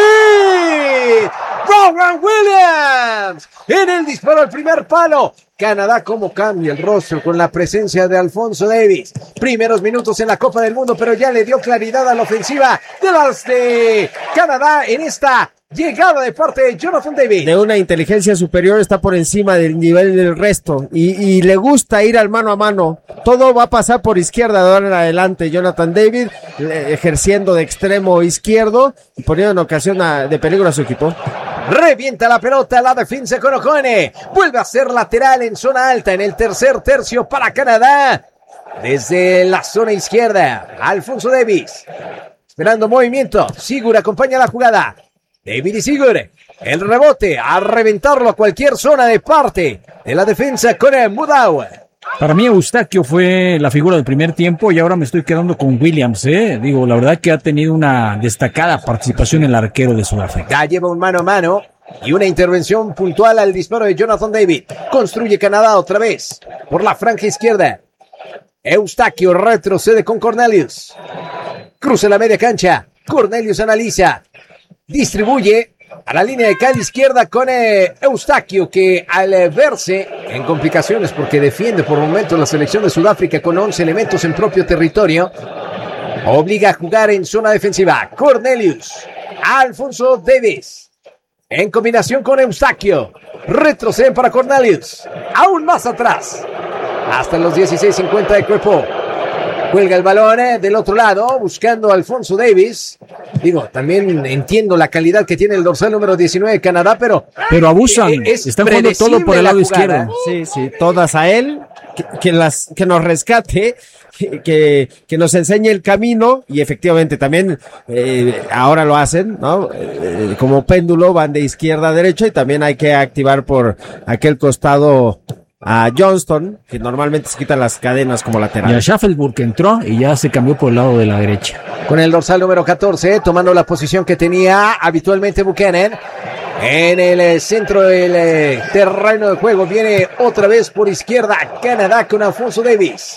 David. Rowan Williams. En el disparo al primer palo. Canadá cómo cambia el rostro con la presencia de Alfonso Davies. Primeros minutos en la Copa del Mundo, pero ya le dio claridad a la ofensiva de las de Canadá en esta llegada de parte de Jonathan David. De una inteligencia superior, está por encima del nivel del resto y, y le gusta ir al mano a mano. Todo va a pasar por izquierda de ahora en adelante. Jonathan David eh, ejerciendo de extremo izquierdo y poniendo en ocasión a, de peligro a su equipo. Revienta la pelota la defensa con Ojone. Vuelve a ser lateral en zona alta en el tercer tercio para Canadá. Desde la zona izquierda, Alfonso Davies. Esperando movimiento. Sigur acompaña la jugada. David y Sigur. El rebote a reventarlo a cualquier zona de parte de la defensa con el Mudau. Para mí Eustaquio fue la figura del primer tiempo y ahora me estoy quedando con Williams, ¿eh? Digo, la verdad que ha tenido una destacada participación el arquero de Sudáfrica. Ya lleva un mano a mano y una intervención puntual al disparo de Jonathan David. Construye Canadá otra vez por la franja izquierda. Eustaquio retrocede con Cornelius. Cruza la media cancha. Cornelius analiza. Distribuye a la línea de cal izquierda con eh, Eustaquio, que al eh, verse en complicaciones porque defiende por momentos la selección de Sudáfrica con once elementos en propio territorio, obliga a jugar en zona defensiva. Cornelius, Alfonso Davies, en combinación con Eustaquio, retroceden para Cornelius, aún más atrás, hasta los dieciséis cincuenta de cuerpo. Cuelga el balón eh, del otro lado, buscando a Alfonso Davies. Digo, también entiendo la calidad que tiene el dorsal número diecinueve de Canadá, pero... Pero abusan, es están jugando todo por el lado izquierdo. Sí, sí, todas a él, que, que las, que nos rescate, que, que, que nos enseñe el camino, y efectivamente también, eh, ahora lo hacen, ¿no? Eh, como péndulo, van de izquierda a derecha, y también hay que activar por aquel costado a Johnston, que normalmente se quitan las cadenas como lateral. Y a Schaffelburg que entró y ya se cambió por el lado de la derecha. Con el dorsal número catorce, tomando la posición que tenía habitualmente Buchanan. En el centro del eh, terreno de juego viene otra vez por izquierda Canadá con Alfonso Davies.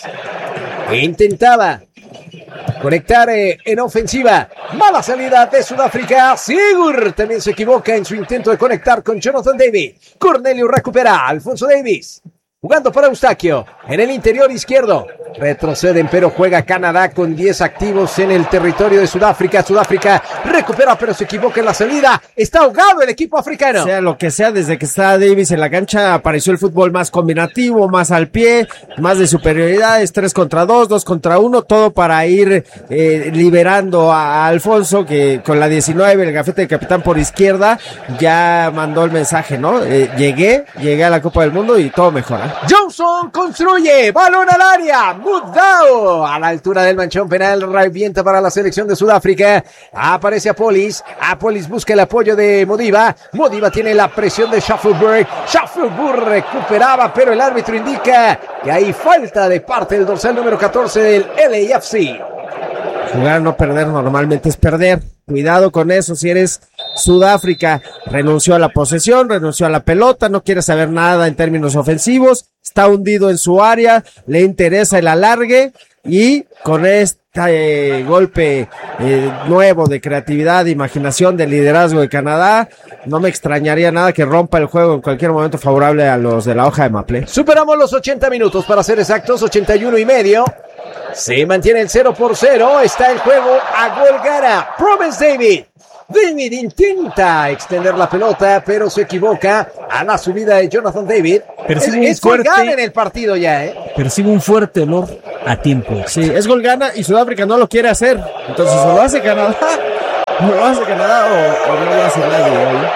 Intentaba conectar eh, en ofensiva. Mala salida de Sudáfrica. Sigur también se equivoca en su intento de conectar con Jonathan David. Cornelio recupera. Alfonso Davies jugando para Eustaquio en el interior izquierdo. Retroceden, pero juega Canadá con diez activos en el territorio de Sudáfrica. Sudáfrica recupera, pero se equivoca en la salida. Está ahogado el equipo africano. Sea lo que sea, desde que está Davies en la cancha apareció el fútbol más combinativo, más al pie, más de superioridades, tres contra dos, dos contra uno, todo para ir eh, liberando a Alfonso, que con la diecinueve, el gafete de capitán por izquierda, ya mandó el mensaje, ¿no? Eh, llegué, llegué a la Copa del Mundo y todo mejora. Johnson construye, balón al área, Mudau a la altura del manchón penal, revienta para la selección de Sudáfrica. Aparece Apolis, Apolis busca el apoyo de Modiba, Modiba tiene la presión de Schaffelburg, Schaffelburg recuperaba, pero el árbitro indica que hay falta de parte del dorsal número catorce del L A F C. Jugar no perder normalmente es perder. Cuidado con eso si eres Sudáfrica. Renunció a la posesión, renunció a la pelota, no quiere saber nada en términos ofensivos, está hundido en su área, le interesa el alargue, y con este eh, golpe eh, nuevo de creatividad, de imaginación, de liderazgo de Canadá, no me extrañaría nada que rompa el juego en cualquier momento favorable a los de la hoja de Maple. Superamos los ochenta minutos, para ser exactos, ochenta y uno y medio. Se mantiene el cero por cero. Está el juego a gol gana Promise David. David intenta extender la pelota, pero se equivoca a la subida de Jonathan David. Percibe Es, es un gol fuerte- gana en el partido ya, ¿eh? Percibe un fuerte olor a tiempo. Sí, es gol gana y Sudáfrica no lo quiere hacer. Entonces, o lo hace Canadá, o lo hace Canadá o, o no lo hace nadie. ¿eh?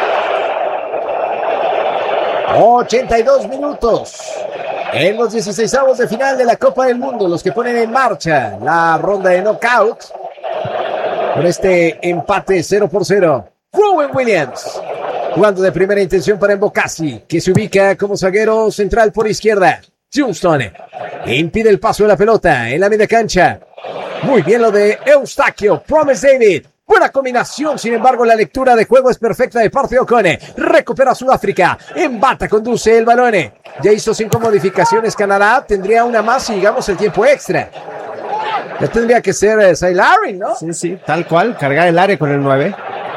ochenta y dos minutos. En los dieciseisavos de final de la Copa del Mundo, los que ponen en marcha la ronda de knockout. Con este empate cero por cero. Rowan Williams jugando de primera intención para Mbokasi, que se ubica como zaguero central por izquierda. Johnston impide el paso de la pelota en la media cancha. Muy bien lo de Eustaquio. Promise David. Buena combinación, sin embargo la lectura de juego es perfecta de parte de Ocone. Recupera Sudáfrica. Embata, conduce el balón. Ya hizo cinco modificaciones Canadá. Tendría una más y llegamos el tiempo extra. Ya tendría que ser eh, Sailari, ¿no? Sí, sí, tal cual, cargar el área con el nueve.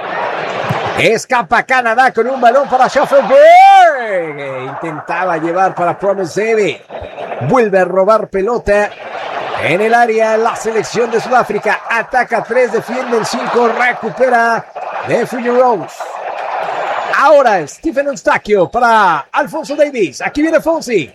Escapa Canadá con un balón para Shuffleberg. Eh, Intentaba llevar para Promise David. Vuelve a robar pelota en el área la selección de Sudáfrica. Ataca tres, defiende el cinco, recupera de Fuji Rose. Ahora Stephen Eustaquio para Alfonso Davis. Aquí viene Fonsi.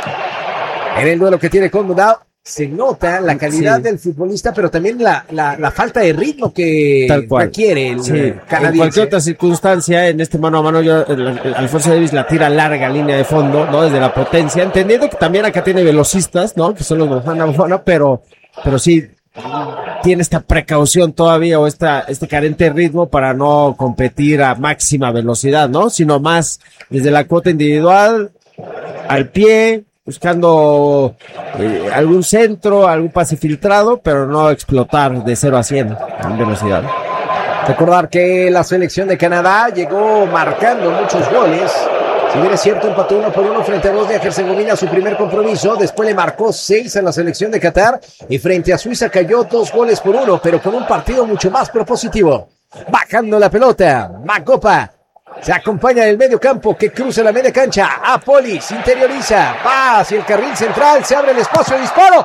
En el duelo que tiene con Mudau. Se nota la calidad Sí. del futbolista, pero también la, la, la falta de ritmo que Tal cual. requiere el Sí, eh, en canadiense. cualquier otra circunstancia, en este mano a mano, yo, el- el Alfonso Davis la tira larga línea de fondo, ¿no? Desde la potencia, entendiendo que también acá tiene velocistas, ¿no? Que son los Bofana Bofana, pero, pero sí tiene esta precaución todavía o esta, este carente ritmo para no competir a máxima velocidad, ¿no? Sino más desde la cuota individual, al pie, buscando eh, algún centro, algún pase filtrado, pero no explotar de cero a cien en velocidad. Recordar que la selección de Canadá llegó marcando muchos goles. Si bien es cierto, empató uno por uno frente a Bosnia y Herzegovina su primer compromiso. Después le marcó seis a la selección de Qatar. Y frente a Suiza cayó dos goles por uno, pero con un partido mucho más propositivo. Bajando la pelota, Macopa. Se acompaña del medio campo que cruza la media cancha. Apolis interioriza. Va hacia el carril central. Se abre el espacio de disparo.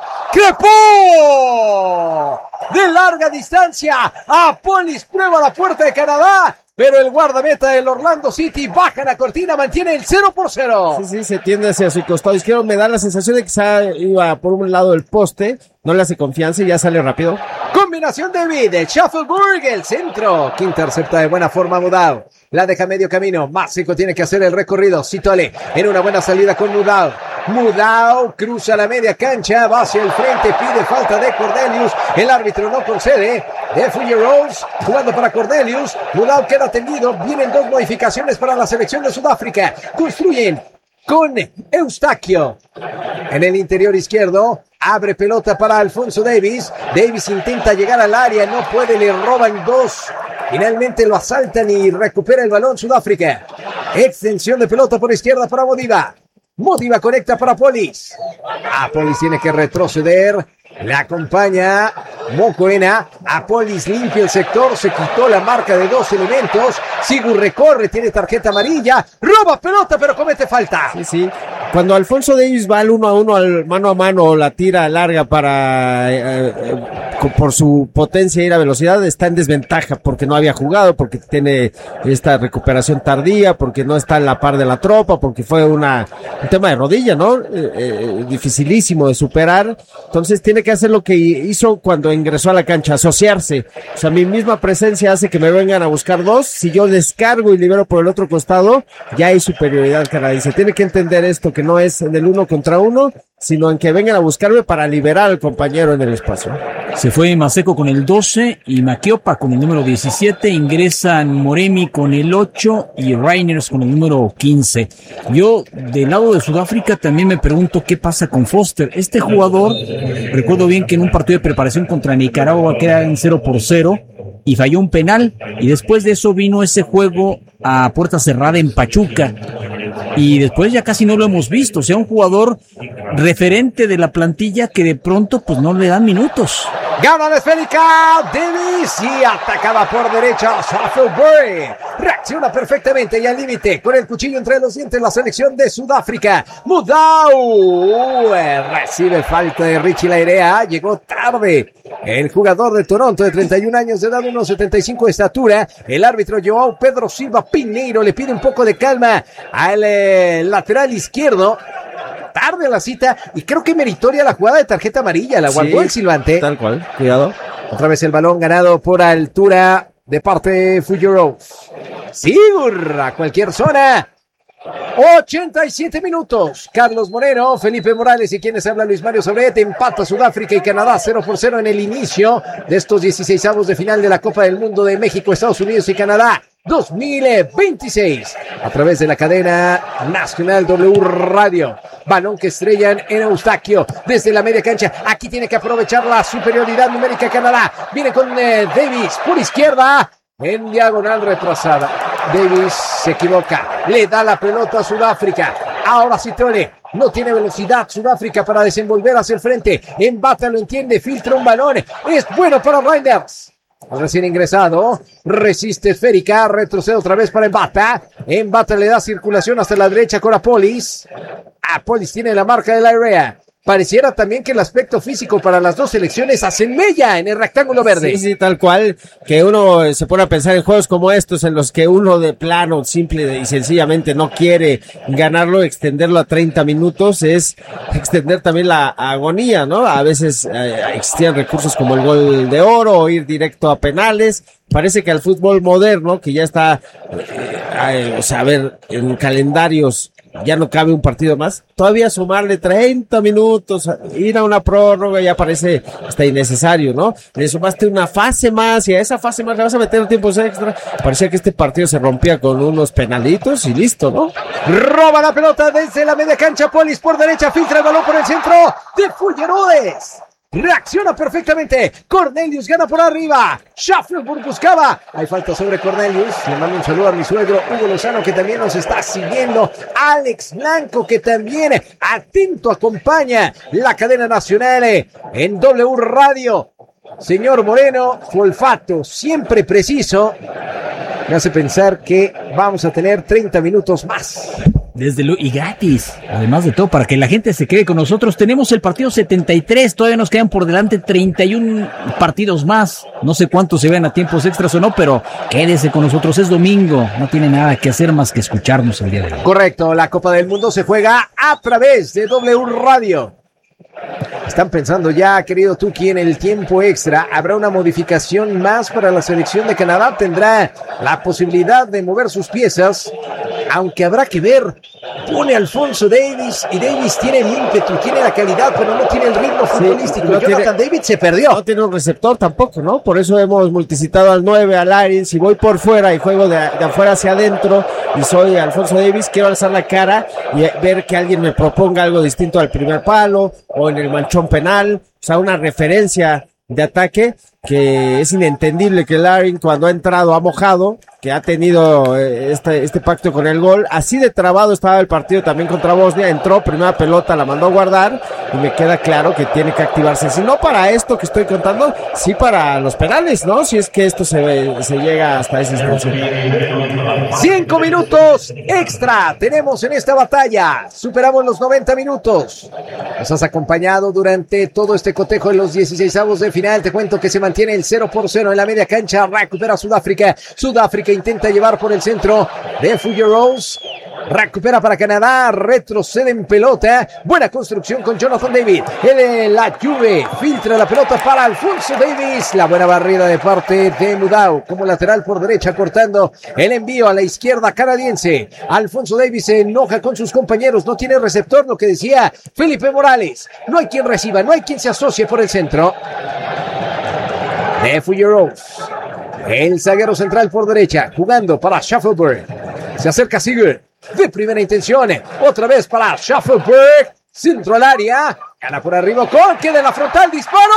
¡Crepó! De larga distancia. Apolis prueba la puerta de Canadá. Pero el guardameta del Orlando City baja la cortina. Mantiene el cero por cero. Sí, sí, se tiende hacia su costado izquierdo. Me da la sensación de que se iba por un lado del poste. No le hace confianza y ya sale rápido. Combinación David de Shuffleberg, el centro, que intercepta de buena forma Mudau. La deja medio camino. Másico tiene que hacer el recorrido. Sitole en una buena salida con Mudau. Mudau cruza la media cancha, va hacia el frente, pide falta de Cordelius. El árbitro no concede. De Fuji Rose jugando para Cordelius. Mudau queda tendido. Vienen dos modificaciones para la selección de Sudáfrica. Construyen con Eustaquio. En el interior izquierdo, abre pelota para Alfonso Davis. Davis intenta llegar al área, no puede, le roban dos. Finalmente lo asaltan y recupera el balón Sudáfrica. Extensión de pelota por izquierda para Modiva. Modiva conecta para Polis. Apolis tiene que retroceder. Le acompaña Mokoena. Apolis limpia el sector. Se quitó la marca de dos elementos. Sigur recorre. Tiene tarjeta amarilla. Roba pelota pero comete falta. Sí, sí. Cuando Alfonso Davis va al uno a uno, al mano a mano, la tira larga para, eh, eh, por su potencia y la velocidad, está en desventaja porque no había jugado, porque tiene esta recuperación tardía, porque no está en la par de la tropa, porque fue una, un tema de rodilla, ¿no? Eh, eh, dificilísimo de superar. Entonces tiene que hacer lo que hizo cuando ingresó a la cancha, asociarse. O sea, mi misma presencia hace que me vengan a buscar dos. Si yo descargo y libero por el otro costado, ya hay superioridad canadiense. Tiene que entender esto, que no es en el uno contra uno, sino en que vengan a buscarme para liberar al compañero en el espacio. Se fue Maseco con el doce y Maquiopa con el número diecisiete. Ingresan Moremi con el ocho y Reiners con el número quince. Yo, del lado de Sudáfrica, también me pregunto qué pasa con Foster. Este jugador, recuerdo bien que en un partido de preparación contra Nicaragua queda en cero por cero y falló un penal. Y después de eso vino ese juego a puerta cerrada en Pachuca. y después ya casi no lo hemos visto. O sea, un jugador referente de la plantilla que de pronto pues no le dan minutos. Gana de esférica Davis y atacaba por derecha Shufflebury. Reacciona perfectamente y al límite con el cuchillo entre los dientes la selección de Sudáfrica. Mudau eh, recibe falta de Richie Lairea. Llegó tarde el jugador de Toronto de treinta y un años de edad, uno setenta y cinco de estatura. El árbitro João Pedro Silva Pinheiro le pide un poco de calma al eh, lateral izquierdo. Tarde la cita y creo que meritoria la jugada de tarjeta amarilla, la guardó sí, el silbante. Tal cual, cuidado. Otra vez el balón ganado por altura de parte de Figueroa. Sigur a cualquier zona. ochenta y siete minutos. Carlos Moreno, Felipe Morales y quienes habla Luis Mario Sobret. Empata Sudáfrica y Canadá cero por cero en el inicio de estos dieciseisavos de final de la Copa del Mundo de México, Estados Unidos y Canadá dos mil veintiséis a través de la cadena nacional W Radio. Balón que estrellan en Eustaquio desde la media cancha. Aquí tiene que aprovechar la superioridad numérica Canadá. Viene con eh, Davis por izquierda en diagonal retrasada. Davis se equivoca, le da la pelota a Sudáfrica. Ahora sí Tole, no tiene velocidad Sudáfrica para desenvolver hacia el frente. Embata lo entiende, filtra un balón, es bueno para Reinders. Recién ingresado, resiste esférica, retrocede otra vez para Embata. Embata le da circulación hasta la derecha con Apolis. Apolis tiene la marca de la area. Pareciera también que el aspecto físico para las dos selecciones hacen mella en el rectángulo verde. Sí, sí, tal cual, que uno se pone a pensar en juegos como estos, en los que uno de plano, simple y sencillamente no quiere ganarlo, extenderlo a treinta minutos, es extender también la agonía, ¿no? A veces eh, existían recursos como el gol de oro o ir directo a penales. Parece que al fútbol moderno, que ya está, eh, eh, o sea, a ver, en calendarios, ya no cabe un partido más, todavía sumarle treinta minutos, ir a una prórroga ya parece hasta innecesario, ¿no? Le sumaste una fase más y a esa fase más le vas a meter tiempos extra. Parecía que este partido se rompía con unos penalitos y listo, ¿no? Roba la pelota desde la media cancha, Polis por derecha, filtra el balón por el centro de Fullerodes. Reacciona perfectamente. Cornelius gana por arriba. Shuffleburg buscaba. Hay falta sobre Cornelius. Le mando un saludo a mi suegro Hugo Lozano, que también nos está siguiendo. Alex Blanco, que también atento acompaña la cadena nacional en W Radio. Señor Moreno, su olfato siempre preciso me hace pensar que vamos a tener treinta minutos más. Desde luego, y gratis, además de todo, para que la gente se quede con nosotros. Tenemos el partido setenta y tres, todavía nos quedan por delante treinta y uno partidos más. No sé cuántos se vean a tiempos extras o no, pero quédese con nosotros, es domingo, no tiene nada que hacer más que escucharnos el día de hoy. Correcto, la Copa del Mundo se juega a través de W Radio. Están pensando ya, querido Tuki, en el tiempo extra. ¿Habrá una modificación más para la selección de Canadá? ¿Tendrá la posibilidad de mover sus piezas? Aunque habrá que ver. Pone Alfonso Davis y Davis tiene el ímpetu, tiene la calidad, pero no tiene el ritmo futbolístico. Sí, no Jonathan tiene, David se perdió. No tiene un receptor tampoco, ¿no? Por eso hemos multicitado al nueve, al Ariel. Si voy por fuera y juego de, de afuera hacia adentro y soy Alfonso Davis, quiero alzar la cara y ver que alguien me proponga algo distinto al primer palo o en el manchón penal, o sea, una referencia de ataque que es inentendible que Larin, cuando ha entrado, ha mojado, que ha tenido este, este pacto con el gol. Así de trabado estaba el partido también contra Bosnia. Entró, primera pelota, la mandó a guardar y me queda claro que tiene que activarse. Si no para esto que estoy contando, sí para los penales, ¿no? Si es que esto se, se llega hasta ese instancia. Cinco minutos extra tenemos en esta batalla. Superamos los noventa minutos. Nos has acompañado durante todo este cotejo en los dieciseisavos de final. Te cuento que se mantiene el cero por cero en la media cancha. Recupera Sudáfrica. Sudáfrica intenta llevar por el centro de Fulleroa. Recupera para Canadá, retrocede en pelota. Buena construcción con Jonathan David. El, la Juve filtra la pelota para Alfonso Davis. La buena barrida de parte de Mudau como lateral por derecha, cortando el envío a la izquierda canadiense. Alfonso Davis se enoja con sus compañeros. No tiene receptor, lo que decía Felipe Morales. No hay quien reciba, no hay quien se asocie por el centro. De Fulleroa. El zaguero central por derecha, jugando para Shuffleburg. Se acerca Sigurd. De primera intención, otra vez para Shuffleburg, centro al área, gana por arriba con que de la frontal, disparo,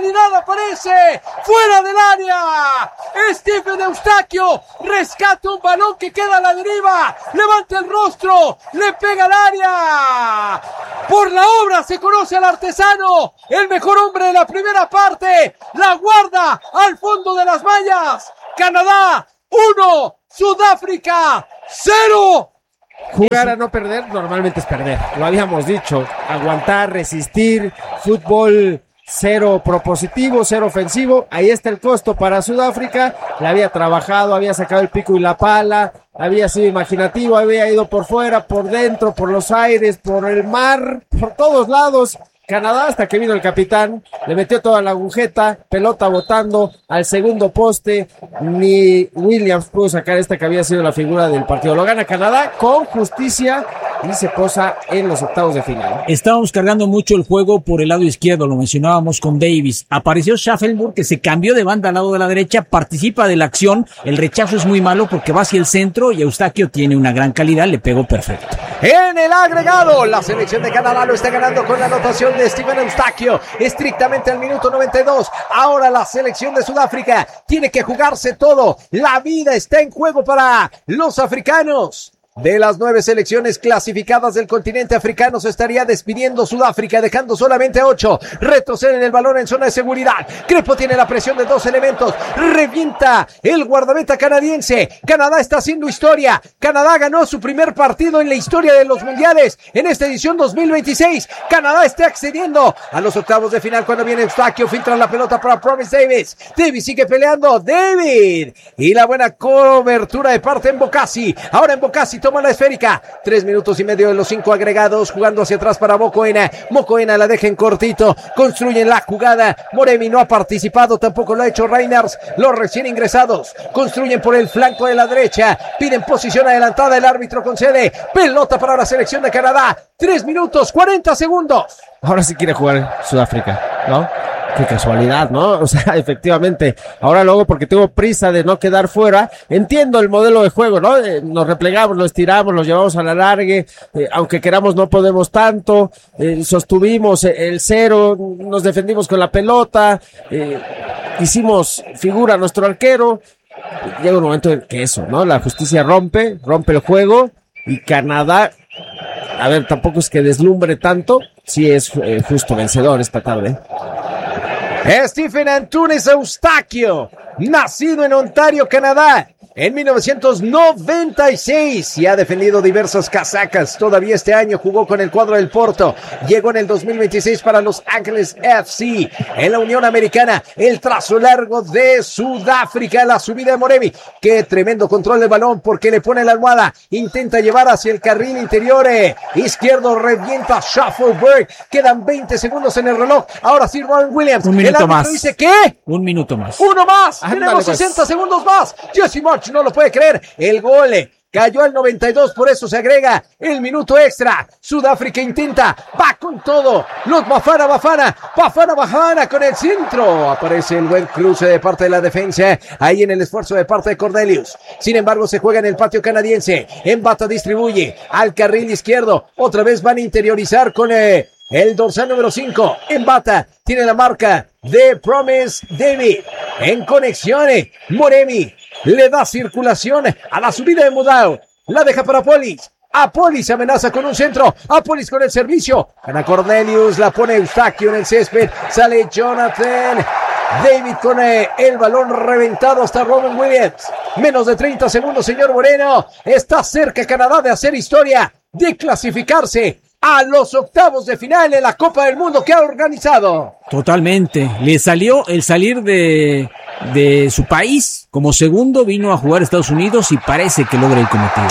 oportunidad aparece fuera del área. Stephen Eustaquio rescata un balón que queda a la deriva, levanta el rostro, le pega al área. Por la obra se conoce al artesano, el mejor hombre de la primera parte, la guarda al fondo de las mallas. Canadá uno, Sudáfrica cero. Jugar a no perder normalmente es perder, lo habíamos dicho, aguantar, resistir, fútbol cero propositivo, cero ofensivo, ahí está el costo para Sudáfrica, le había trabajado, había sacado el pico y la pala, había sido imaginativo, había ido por fuera, por dentro, por los aires, por el mar, por todos lados. Canadá, hasta que vino el capitán, le metió toda la agujeta, pelota botando al segundo poste, ni Williams pudo sacar esta que había sido la figura del partido. Lo gana Canadá con justicia y se posa en los octavos de final. Estábamos cargando mucho el juego por el lado izquierdo, lo mencionábamos con Davis. Apareció Schaffenburg, que se cambió de banda al lado de la derecha, participa de la acción, el rechazo es muy malo porque va hacia el centro y Eustaquio tiene una gran calidad, le pegó perfecto. En el agregado, la selección de Canadá lo está ganando con la anotación de Stephen Eustaquio, estrictamente al minuto noventa y dos. Ahora la selección de Sudáfrica tiene que jugarse todo. La vida está en juego para los africanos. De las nueve selecciones clasificadas del continente africano se estaría despidiendo Sudáfrica, dejando solamente ocho. Retroceden el balón en zona de seguridad. Crepo tiene la presión de dos elementos. Revienta el guardameta canadiense. Canadá está haciendo historia. Canadá ganó su primer partido en la historia de los mundiales en esta edición dos mil veintiséis. Canadá está accediendo a los octavos de final cuando viene Eustaquio. Filtra la pelota para Promise Davis. Davis sigue peleando. David. Y la buena cobertura de parte en Bocasi. Ahora en Bocasi toma la esférica, tres minutos y medio de los cinco agregados, jugando hacia atrás para Mokoena. Mokoena la deja en cortito, construyen la jugada. Moremi no ha participado, tampoco lo ha hecho Reiners. Los recién ingresados construyen por el flanco de la derecha, piden posición adelantada, el árbitro concede pelota para la selección de Canadá. tres minutos, cuarenta segundos. Ahora sí quiere jugar Sudáfrica, ¿no? Qué casualidad, ¿no? O sea, efectivamente, ahora luego porque tengo prisa de no quedar fuera, entiendo el modelo de juego, ¿no? Eh, nos replegamos, lo estiramos, lo llevamos a la largue, eh, aunque queramos no podemos tanto, eh, sostuvimos el cero, nos defendimos con la pelota, eh, hicimos figura a nuestro arquero, llega un momento en que eso, ¿no? La justicia rompe, rompe el juego y Canadá, a ver, tampoco es que deslumbre tanto, sí es eh, justo vencedor esta tarde. Stephen Antunes Eustaquio, nacido en Ontario, Canadá, en mil novecientos noventa y seis y ha defendido diversas casacas. Todavía este año jugó con el cuadro del Porto. Llegó en el dos mil veintiséis para Los Ángeles F C. En la Unión Americana, el trazo largo de Sudáfrica, la subida de Moremi. Qué tremendo control del balón porque le pone la almohada. Intenta llevar hacia el carril interior. Eh. Izquierdo revienta Schaffenburg. Quedan veinte segundos en el reloj. Ahora sí, Ron Williams. Un minuto el árbitro más. dice ¿qué? Un minuto más. Uno más. Ándale, Tenemos pues. sesenta segundos más. Jesse March no lo puede creer. El gol cayó al noventa y dos, por eso se agrega el minuto extra. Sudáfrica intenta, va con todo. Los Bafana Bafana, Bafana Bafana con el centro. Aparece el buen cruce de parte de la defensa. Ahí en el esfuerzo de parte de Cornelius. Sin embargo, se juega en el patio canadiense. Embata distribuye al carril izquierdo. Otra vez van a interiorizar con eh, el dorsal número cinco. Embata tiene la marca de Promise David. En conexiones, Moremi le da circulación a la subida de Mudau. La deja para Polis. Apolis amenaza con un centro. Apolis con el servicio. Gana Cornelius. La pone Eustaquio en el césped. Sale Jonathan David con eh, el balón reventado hasta Robin Williams. Menos de treinta segundos, señor Moreno. Está cerca Canadá de hacer historia, de clasificarse a los octavos de final en la Copa del Mundo que ha organizado. Totalmente. Le salió el salir de, de su país. Como segundo vino a jugar a Estados Unidos y parece que logra el cometido.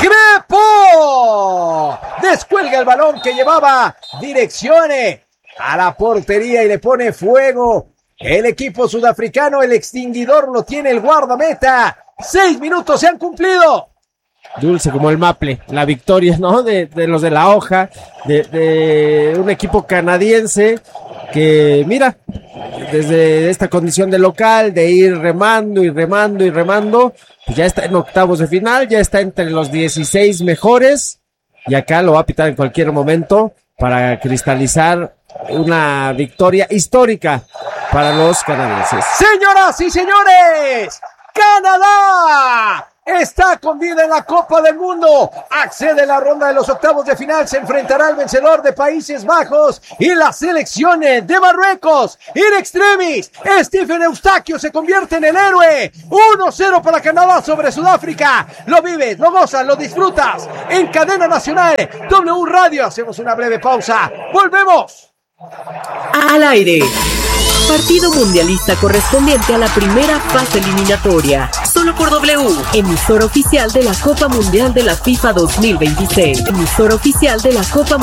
¡Crepo! Descuelga el balón que llevaba direcciones a la portería y le pone fuego. El equipo sudafricano, el extinguidor lo tiene el guardameta. Seis minutos se han cumplido. Dulce como el maple, la victoria, ¿no? De, de los de la hoja, de, de un equipo canadiense que, mira, desde esta condición de local, de ir remando y remando y remando, pues ya está en octavos de final, ya está entre los dieciséis mejores y acá lo va a pitar en cualquier momento para cristalizar una victoria histórica para los canadienses. Señoras y señores, Canadá está con vida en la Copa del Mundo. Accede a la ronda de los octavos de final. Se enfrentará al vencedor de Países Bajos y la selección de Marruecos. In extremis, Stephen Eustaquio se convierte en el héroe. uno cero para Canadá sobre Sudáfrica. Lo vives, lo gozas, lo disfrutas en cadena nacional W Radio. Hacemos una breve pausa. Volvemos. Al aire. Partido mundialista correspondiente a la primera fase eliminatoria. Solo por W, emisor oficial de la Copa Mundial de la FIFA dos mil veintiséis. Emisor oficial de la Copa